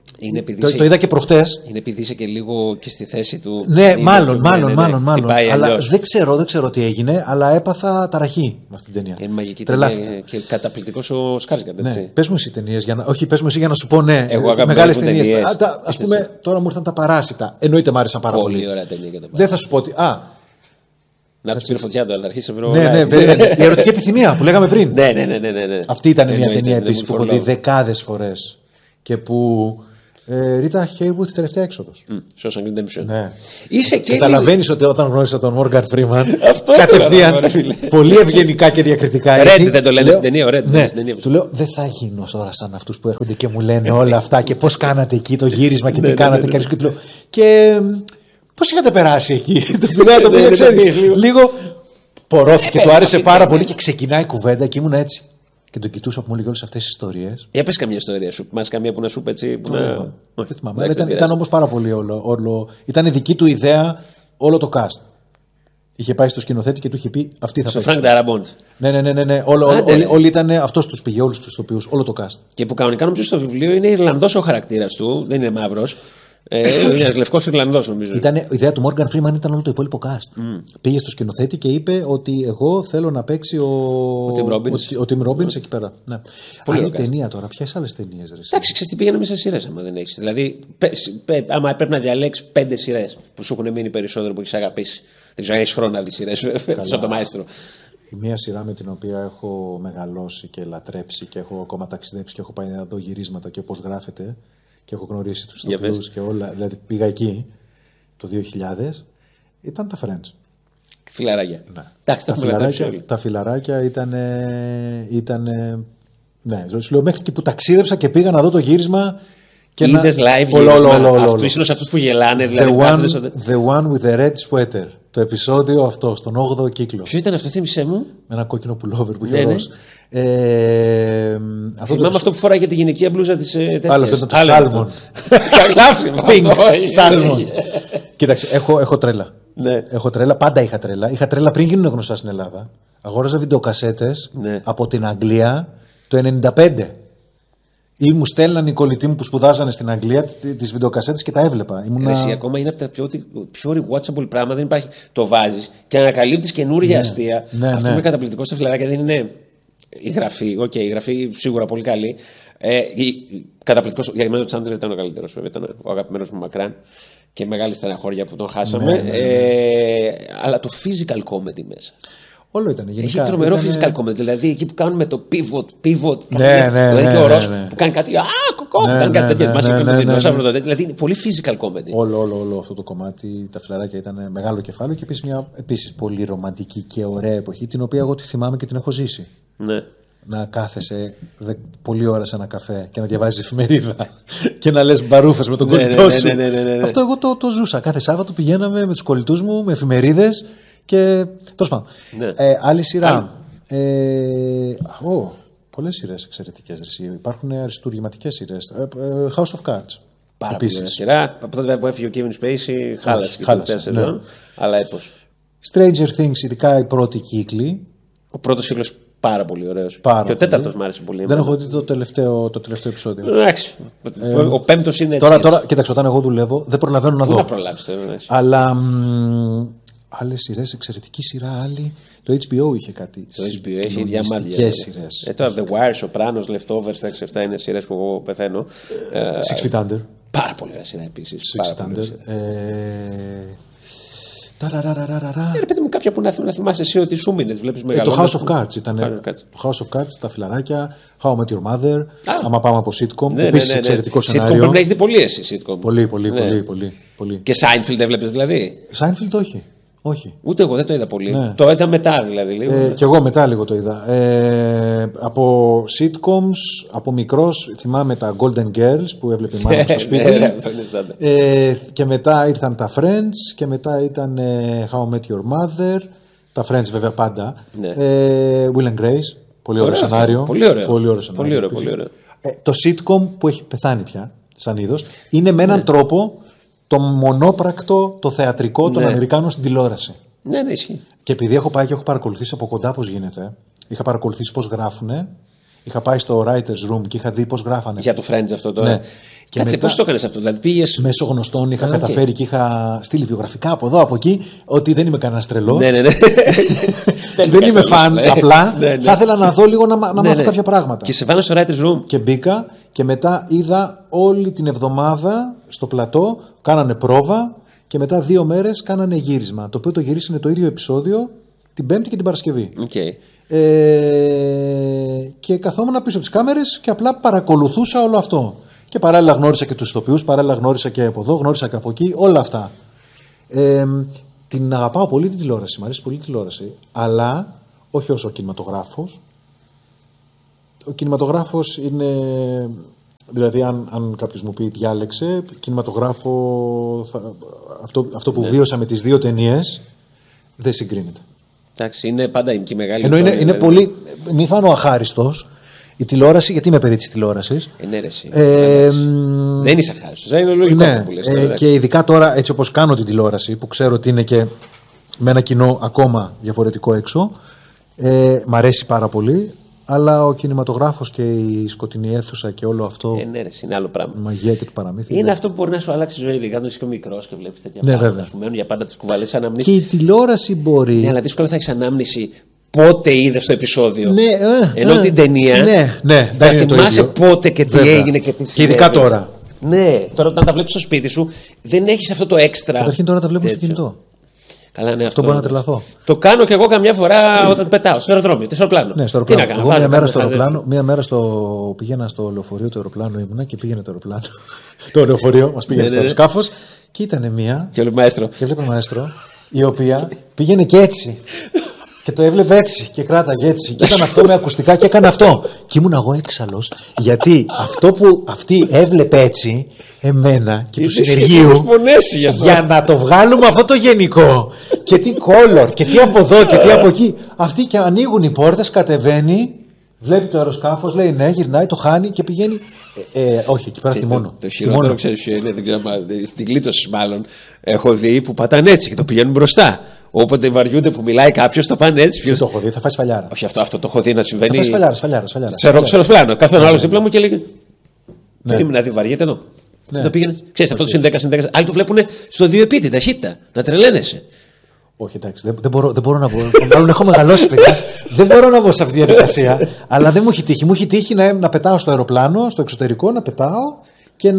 Το είδα και προχτές. Είναι επειδή είσαι και λίγο και στη θέση του. Ναι, μάλλον. Αλλά δεν ξέρω τι έγινε, αλλά έπαθα ταραχή με αυτή την ταινία. Είναι μαγική ταινία και καταπληκτικός ο Σκάρσγκαρντ. Ναι. Πες μου εσύ ταινίες, όχι, πες μου εσύ για να σου πω ναι. Εγώ μεγάλες ταινίες. Ας πούμε, τώρα μου ήρθαν τα Παράσιτα. Εννοείται μ' άρεσαν πάρα πολύ. Πολύ ωραία ταινία για τα Παράσιτα. Δεν θα σου πω ότι. Να του πήρε φωτιά τώρα, θα αρχίσει να Ναι, η ερωτική επιθυμία που λέγαμε πριν. Ναι. Αυτή ήταν μια ταινία επίσης που έχω δει δεκάδες φορές και που. Ρίτα Χέιουρουθ, τελευταία έξοδος. Shawshank Redemption. Ναι. Είσαι και. Καταλαβαίνεις ότι όταν γνώρισα τον Μόργαν Φρήμαν. Αυτό κατευθείαν. Πολύ ευγενικά και διακριτικά. Ρέντ δεν το λένε στην ταινία, ωραία. Ναι, του λέω δεν θα γίνω τώρα σαν αυτούς που έρχονται και μου λένε όλα αυτά και πώς κάνατε εκεί το γύρισμα και τι κάνατε. Και του λέω. Και πώς είχατε περάσει εκεί. Το οποίο ξέρεις. Λίγο πορώθηκε, του άρεσε πάρα πολύ και ξεκινάει η κουβέντα και ήμουν έτσι. Και τον κοιτούσα που μου έλεγε όλες αυτές τις ιστορίες. Για πες καμία ιστορία σου. Μας καμία που να σου πει έτσι. Δεν θυμάμαι. Ήταν όμως πάρα πολύ όλο. Ήταν δική του ιδέα όλο το cast. Είχε πάει στο σκηνοθέτη και του είχε πει αυτή θα παίξει. Στο Φρανκ Νταραμπόντ. Ναι. Όλοι ήταν αυτός τους πήγε, όλους τους τοπίους, όλο το cast. Και που κανονικά νομίζω στο βιβλίο είναι Ιρλανδός ο χαρακτήρας του, δεν είναι μαύρος. Είναι ένας λευκός Ιρλανδός νομίζω. Η ιδέα του Μόργαν Φρήμαν ήταν όλο το υπόλοιπο cast. Πήγε στο σκηνοθέτη και είπε ότι εγώ θέλω να παίξει ο Τιμ Ρόμπινς εκεί πέρα. Ναι. Άλλη ταινία τώρα, ποιες άλλες ταινίες? Εντάξει, ξέρεις τι πήγαιναμε σε σειρές άμα δεν έχεις. Δηλαδή, άμα πρέπει να διαλέξεις 5 σειρές που σου έχουν μείνει περισσότερο που έχεις αγαπήσει. Δεν ξέρω αν έχεις χρόνο να δεις σειρές από το Μαέστρο. Η μία σειρά με την οποία έχω μεγαλώσει και λατρέψει και έχω ακόμα ταξιδέψει και έχω πάει να δω γυρίσματα και πώς γράφεται. Και έχω γνωρίσει τους τοπιούς και όλα. Δηλαδή πήγα εκεί το 2000. Ήταν τα Friends. Φιλαράκια. Ναι. Εντάξει, τα φιλαράκια ήταν. Ναι, σου λέω μέχρι και που ταξίδεψα και πήγα να δω το γύρισμα. Είδες live γύρισμα. Αυτούς είναι αυτούς που γελάνε. The one with the red sweater. Το επεισόδιο αυτό, στον 8ο κύκλο. Ποιο ήταν αυτό, θύμισέ μου? Με ένα κόκκινο πουλόβερ που είχε δώσει. Θυμάμαι αυτό που φοράει και τη γυναικεία μπλούζα της τέτοιας. Άλλο, αυτό ήταν το Σάλμον. Pink Σάλμον. Κοίταξε, έχω τρέλα. Έχω τρέλα, πάντα είχα τρέλα. Είχα τρέλα πριν γίνουν γνωστά στην Ελλάδα. Αγόραζα βιντεοκασέτες από την Αγγλία το 1995. Ή μου στέλναν οι κολλητοί μου που σπουδάζανε στην Αγγλία τις βιντεοκασέτες και τα έβλεπα. Εσύ ακόμα είναι από τα πιο rewatchable πράγματα. Δεν υπάρχει. Το βάζεις και ανακαλύπτεις καινούργια αστεία. Αυτό είναι καταπληκτικό στα φιλαράκια. Δεν είναι η γραφή. Η γραφή σίγουρα πολύ καλή. Καταπληκτικός. Για μένα ο Τσάντλερ ήταν ο καλύτερος. Ήταν ο αγαπημένος μου μακράν. Και μεγάλη στεναχώρια που τον χάσαμε. Αλλά το physical comedy μέσα. Όλο ήταν γενικά. Έχει τρομερό physical comedy. Δηλαδή εκεί που κάνουμε το pivot. Δηλαδή και ο Ρος που κάνει κάτι. Που κάνει κάτι τέτοιο. Μας είπε με την Οσάβρο το τέτοιο. Δηλαδή είναι πολύ physical comedy. Όλο αυτό το κομμάτι, τα φιλαράκια ήταν μεγάλο κεφάλαιο και επίσης μια πολύ ρομαντική και ωραία εποχή την οποία εγώ τη θυμάμαι και την έχω ζήσει. Ναι. Να κάθεσαι πολλή ώρα σε ένα καφέ και να διαβάζεις εφημερίδα και να λες μπαρούφες με τον κολλητό σου. Αυτό εγώ το ζούσα. Κάθε Σάββατο πηγαίναμε με τους κολλητούς μου με εφημερίδες. Και τέλος πάντων. Άλλη σειρά. Πολλές σειρές εξαιρετικές. Υπάρχουν αριστούργηματικές σειρές. House of Cards. Πάρα πολύ σειρά. Από τότε που έφυγε ο Kevin Spacey, χάλασε. Αλλά έπως. Stranger Things, ειδικά οι πρώτοι κύκλοι. Ο πρώτος κύκλος πάρα πολύ ωραίος. Και ο τέταρτος μου άρεσε πολύ. Δεν έχω δει το τελευταίο επεισόδιο. Εντάξει. Ο πέμπτος είναι έτσι. Τώρα, κοίταξε, όταν εγώ δουλεύω, δεν προλαβαίνω να δω. Να προλάβεις. Αλλά. Άλλες σειρές, εξαιρετική σειρά, άλλη. Το HBO είχε κάτι. Το HBO έχει διαμάντια. Σειρές. Τώρα The Wire, Sopranos, Leftovers, 6-7 είναι σειρές που εγώ πεθαίνω. Six Feet Under. Πάρα πολύ ωραία σειρά επίσης. Six Feet Under. Ρε παιδί μου, κάποια που να θυμάσαι εσύ ότι σου μείνε. Το House of Cards ήταν. Το House of Cards, τα φιλαράκια, How I Met Your Mother. Άμα πάμε από sitcom. Επίσης εξαιρετικό σενάριο. Sitcom πρέπει να έχεις δει πολύ εσύ. Πολύ. Και Seinfeld έβλεπες δηλαδή? Seinfeld όχι. Ούτε εγώ δεν το είδα πολύ. Ναι. Το είδα μετά δηλαδή. Και εγώ μετά λίγο το είδα. Από sitcoms, από μικρός θυμάμαι τα Golden Girls που έβλεπε η μάνα στο σπίτι. Και μετά ήρθαν τα Friends και μετά ήταν How I Met Your Mother. Τα Friends βέβαια πάντα. Will and Grace. Πολύ ωραίο σενάριο. Πολύ ωραίο. Το sitcom που έχει πεθάνει πια σαν είδος είναι με έναν τρόπο το μονόπρακτο, το θεατρικό των Αμερικάνων στην τηλεόραση. Ναι, ισχύει. Και επειδή έχω πάει και έχω παρακολουθήσει από κοντά πώς γίνεται, είχα παρακολουθήσει πώς γράφουνε, Είχα πάει στο Writer's Room και είχα δει πώς γράφανε. Για το Friends αυτό τώρα. Ναι. Κάτσε, πώς το έκανες αυτό, δηλαδή πήγες. Μέσω γνωστών είχα καταφέρει και είχα στείλει βιογραφικά από εδώ, από εκεί, ότι δεν είμαι κανένας τρελός. Ναι. Δεν είμαι φαν, απλά θα ήθελα να δω λίγο να μάθω κάποια πράγματα. Και σε βάλω στο Writer's Room. Και μπήκα και μετά είδα όλη την εβδομάδα στο πλατό, κάνανε πρόβα και μετά 2 μέρες κάνανε γύρισμα. Το οποίο το γυρίσανε το ίδιο επεισόδιο την Πέμπτη και την Παρασκευή. Okay. Και καθόμουν πίσω από τις κάμερες και απλά παρακολουθούσα όλο αυτό. Και παράλληλα γνώρισα και τους ηθοποιούς, παράλληλα γνώρισα και από εδώ, γνώρισα και από εκεί, όλα αυτά. Την αγαπάω πολύ την τηλεόραση, μου αρέσει πολύ η τηλεόραση, αλλά όχι όσο ο κινηματογράφος. Ο κινηματογράφος είναι, δηλαδή αν κάποιος μου πει διάλεξε, κινηματογράφο, αυτό που βίωσα με τις 2 ταινίες δεν συγκρίνεται. Εντάξει, είναι πάντα και μεγάλη. Ενώ είναι πολύ, μη φάνω αχάριστος. Η τηλεόραση, γιατί είμαι παιδί της τηλεόρασης. Δεν είσαι αχάριστος. Είναι λογικό που λες. Και ειδικά τώρα, έτσι όπως κάνω την τηλεόραση, που ξέρω ότι είναι και με ένα κοινό ακόμα διαφορετικό έξω, μ' αρέσει πάρα πολύ. Αλλά ο κινηματογράφος και η σκοτεινή αίθουσα και όλο αυτό. Είναι άλλο πράγμα. Η μαγεία και το παραμύθι. Είναι αυτό που μπορεί να σου αλλάξει τη ζωή, ειδικά όταν είσαι και μικρός και βλέπεις τέτοια πράγματα. Σου μένουν για πάντα τις κουβαλές αναμνήσεις. Και η τηλεόραση μπορεί. Ναι, αλλά δύσκολα θα έχεις ανάμνηση. Πότε είδες το επεισόδιο. Ενώ την ταινία. Ναι, θα θυμάσαι πότε και τι έγινε και τι συνέβη. Και ειδικά τώρα. Ναι, τώρα όταν τα βλέπεις στο σπίτι σου, δεν έχεις αυτό το έξτρα. Καταρχήν τώρα τα βλέπουμε στο κινητό. Καλά, ναι, αυτό μπορεί να τρελαθώ. Το κάνω κι εγώ καμιά φορά όταν πετάω στο αεροδρόμιο, στο αεροπλάνο. Ναι, στο αεροπλάνο. Τι να κάνω, μία μέρα πήγαινα στο λεωφορείο του αεροπλάνου ήμουνα και πήγαινε το αεροπλάνο. Το λεωφορείο μας πήγαινε στο σκάφος και ήταν μία. Και έβλεπε μαέστρο, η οποία πήγαινε και έτσι. Και το έβλεπε έτσι και κράταγε έτσι. Και ήταν αυτό με ακουστικά και έκανε αυτό. Και ήμουν εγώ έξαλλος, γιατί αυτό που αυτή έβλεπε έτσι, εμένα και του συνεργείου, για να το βγάλουμε αυτό το γενικό. Και τι color, και τι από εδώ και τι από εκεί. Αυτοί και ανοίγουν οι πόρτες, κατεβαίνει, βλέπει το αεροσκάφος, λέει ναι, γυρνάει, το χάνει και πηγαίνει. Όχι, εκεί πέρα θυμώνω. Το χειρότερο ξέρεις ποιο είναι, δεν ξέρω, στην κλήτωση μάλλον. Έχω δει που πατάνε έτσι και το πηγαίνουν μπροστά. Όποτε βαριούνται που μιλάει κάποιος, το πάνε έτσι. Δεν το έχω δει, θα φάει σφαλιάρα. Όχι, αυτό το έχω δει να συμβαίνει. Θα φάει σφαλιάρα. Σε αεροπλάνο. Καθόλου άλλο δίπλα μου και λέει. Περίμενε να δει, βαριέται εδώ. Δεν το πήγαινε. Ξέρεις, αυτό το συν 10. Άλλοι το βλέπουν στο 2 επί την ταχύτητα. Να τρελαίνεσαι. Όχι, εντάξει, δεν μπορώ να πω. Μάλλον έχω μεγαλώσει, παιδιά. Δεν μπορώ να μπω σε αυτή τη διαδικασία. Αλλά δεν μου έχει τύχει. Μου έχει τύχει να πετάω στο αεροπλάνο, στο εξωτερικό, να πετάω και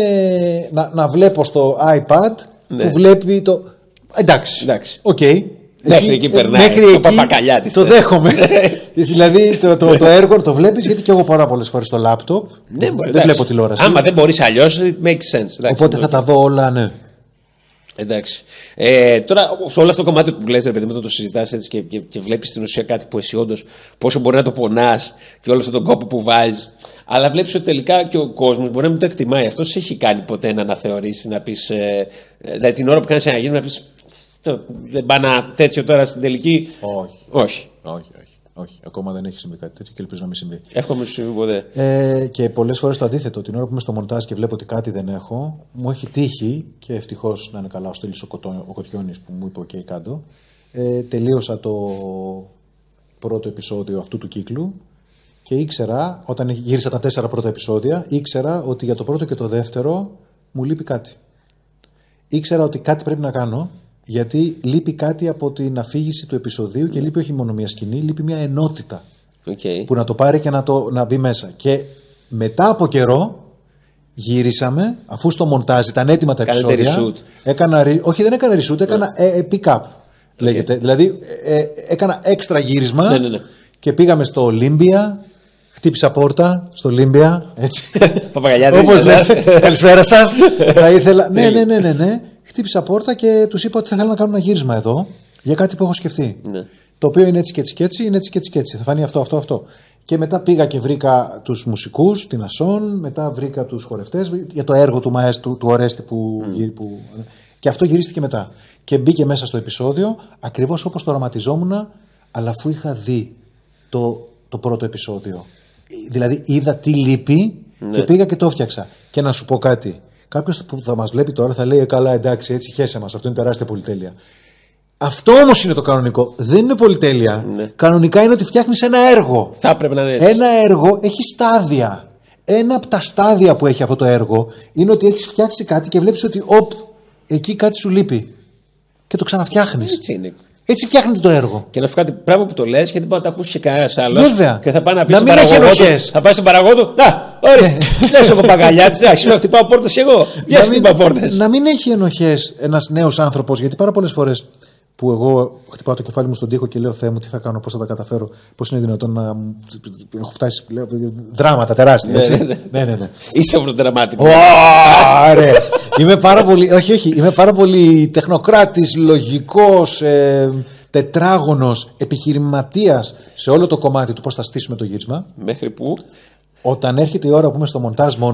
να βλέπω στο iPad που βλέπει το. Εντάξει. Οκ. Μέχρι εκεί περνάει. Το παπακαλιά της. Το δέχομαι. Δηλαδή το έργο το βλέπεις, γιατί και εγώ πάρα πολλές φορές στο λάπτοπ. Δεν βλέπω τηλεόραση. Άμα δεν μπορείς αλλιώς, it makes sense. Οπότε θα τα δω όλα, ναι. Εντάξει. Τώρα, σε όλο αυτό το κομμάτι που λες, ρε παιδί μου, το συζητάς έτσι και βλέπεις στην ουσία κάτι που εσύ όντως πόσο μπορεί να το πονάς και όλο αυτόν τον κόπο που βάζεις. Αλλά βλέπεις ότι τελικά και ο κόσμος μπορεί να μην το εκτιμάει. Αυτό σε έχει κάνει ποτέ να αναθεωρήσει, να πεις. Δηλαδή την ώρα που κάνεις ένα γύρισμα να πεις. Δεν πάει ένα τέτοιο τώρα στην τελική. Όχι. Ακόμα δεν έχει συμβεί κάτι τέτοιο και ελπίζω να μην συμβεί. Εύχομαι να συμβεί ποτέ. Και πολλές φορές το αντίθετο. Την ώρα που είμαι στο μοντάζ και βλέπω ότι κάτι δεν έχω, μου έχει τύχει και ευτυχώς να είναι καλά ο Στέλιος ο Κοτιώνης που μου είπε: OK, κάτω. Τελείωσα το πρώτο επεισόδιο αυτού του κύκλου και ήξερα, όταν γύρισα τα 4 πρώτα επεισόδια, ήξερα ότι για το πρώτο και το δεύτερο μου λείπει κάτι. Ήξερα ότι κάτι πρέπει να κάνω. Γιατί λείπει κάτι από την αφήγηση του επεισοδίου και λείπει όχι μόνο μια σκηνή, λείπει μια ενότητα που να το πάρει και να μπει μέσα. Και μετά από καιρό γύρισαμε, αφού στο μοντάζ ήταν έτοιμα τα επεισόδια. Όχι, δεν έκανα reshoot, έκανα pick-up λέγεται. Δηλαδή έκανα έξτρα γύρισμα και πήγαμε στο Ολύμπια. Χτύπησα πόρτα στο Ολύμπια. Όπως λέτε, καλησπέρα σας. Θα ήθελα. Ναι. Χτύπησα πόρτα και τους είπα ότι θα ήθελα να κάνω ένα γύρισμα εδώ για κάτι που έχω σκεφτεί. Ναι. Το οποίο είναι έτσι και έτσι και έτσι, είναι έτσι και έτσι. Θα φανεί αυτό. Και μετά πήγα και βρήκα τους μουσικούς, την Ασόν, μετά βρήκα τους χορευτές για το έργο του μαέστρου, του Ορέστη που. Και αυτό γυρίστηκε μετά. Και μπήκε μέσα στο επεισόδιο ακριβώς όπως το οραματιζόμουν, αλλά αφού είχα δει το πρώτο επεισόδιο. Δηλαδή είδα τι λείπει και πήγα και το έφτιαξα. Και να σου πω κάτι. Κάποιος που θα μας βλέπει τώρα θα λέει: καλά, εντάξει, έτσι χέσε μας. Αυτό είναι τεράστια πολυτέλεια. Αυτό όμως είναι το κανονικό. Δεν είναι πολυτέλεια. Ναι. Κανονικά είναι ότι φτιάχνεις ένα έργο. Θα έπρεπε να είναι έτσι. Ένα έργο έχει στάδια. Ένα από τα στάδια που έχει αυτό το έργο είναι ότι έχεις φτιάξει κάτι και βλέπεις ότι εκεί κάτι σου λείπει. Και το ξαναφτιάχνεις. Έτσι είναι. Έτσι φτιάχνεται το έργο. Και να σου κάνει πράγμα που το λες, γιατί μπορεί να το ακούσει και κανένα άλλο. Βέβαια. Και θα πάει να πει να στον μην έχει παραγωγό του. ενοχές. Θα πάει στον παραγωγό του. Να, ορίστε. Λες ο Παπαγαλιάτης. Να χτυπάω πόρτες κι εγώ. Για χτυπάω πόρτες. Να μην έχει ενοχές ένας νέος άνθρωπος, γιατί πάρα πολλές φορές που εγώ χτυπάω το κεφάλι μου στον τοίχο και λέω Θεέ μου, τι θα κάνω, πώς θα τα καταφέρω, πώς είναι δυνατόν να. Έχω φτάσει δράματα τεράστια. Έτσι. Ναι. Είσαι οβροδραματικό. Ωραία. Είμαι πάρα πολύ. Όχι. Είμαι πάρα πολύ τεχνοκράτης, λογικός, τετράγωνος, επιχειρηματίας σε όλο το κομμάτι του πώς θα στήσουμε το γύρισμα. Μέχρι που. Όταν έρχεται η ώρα που είμαι στο μοντάζ μόνο.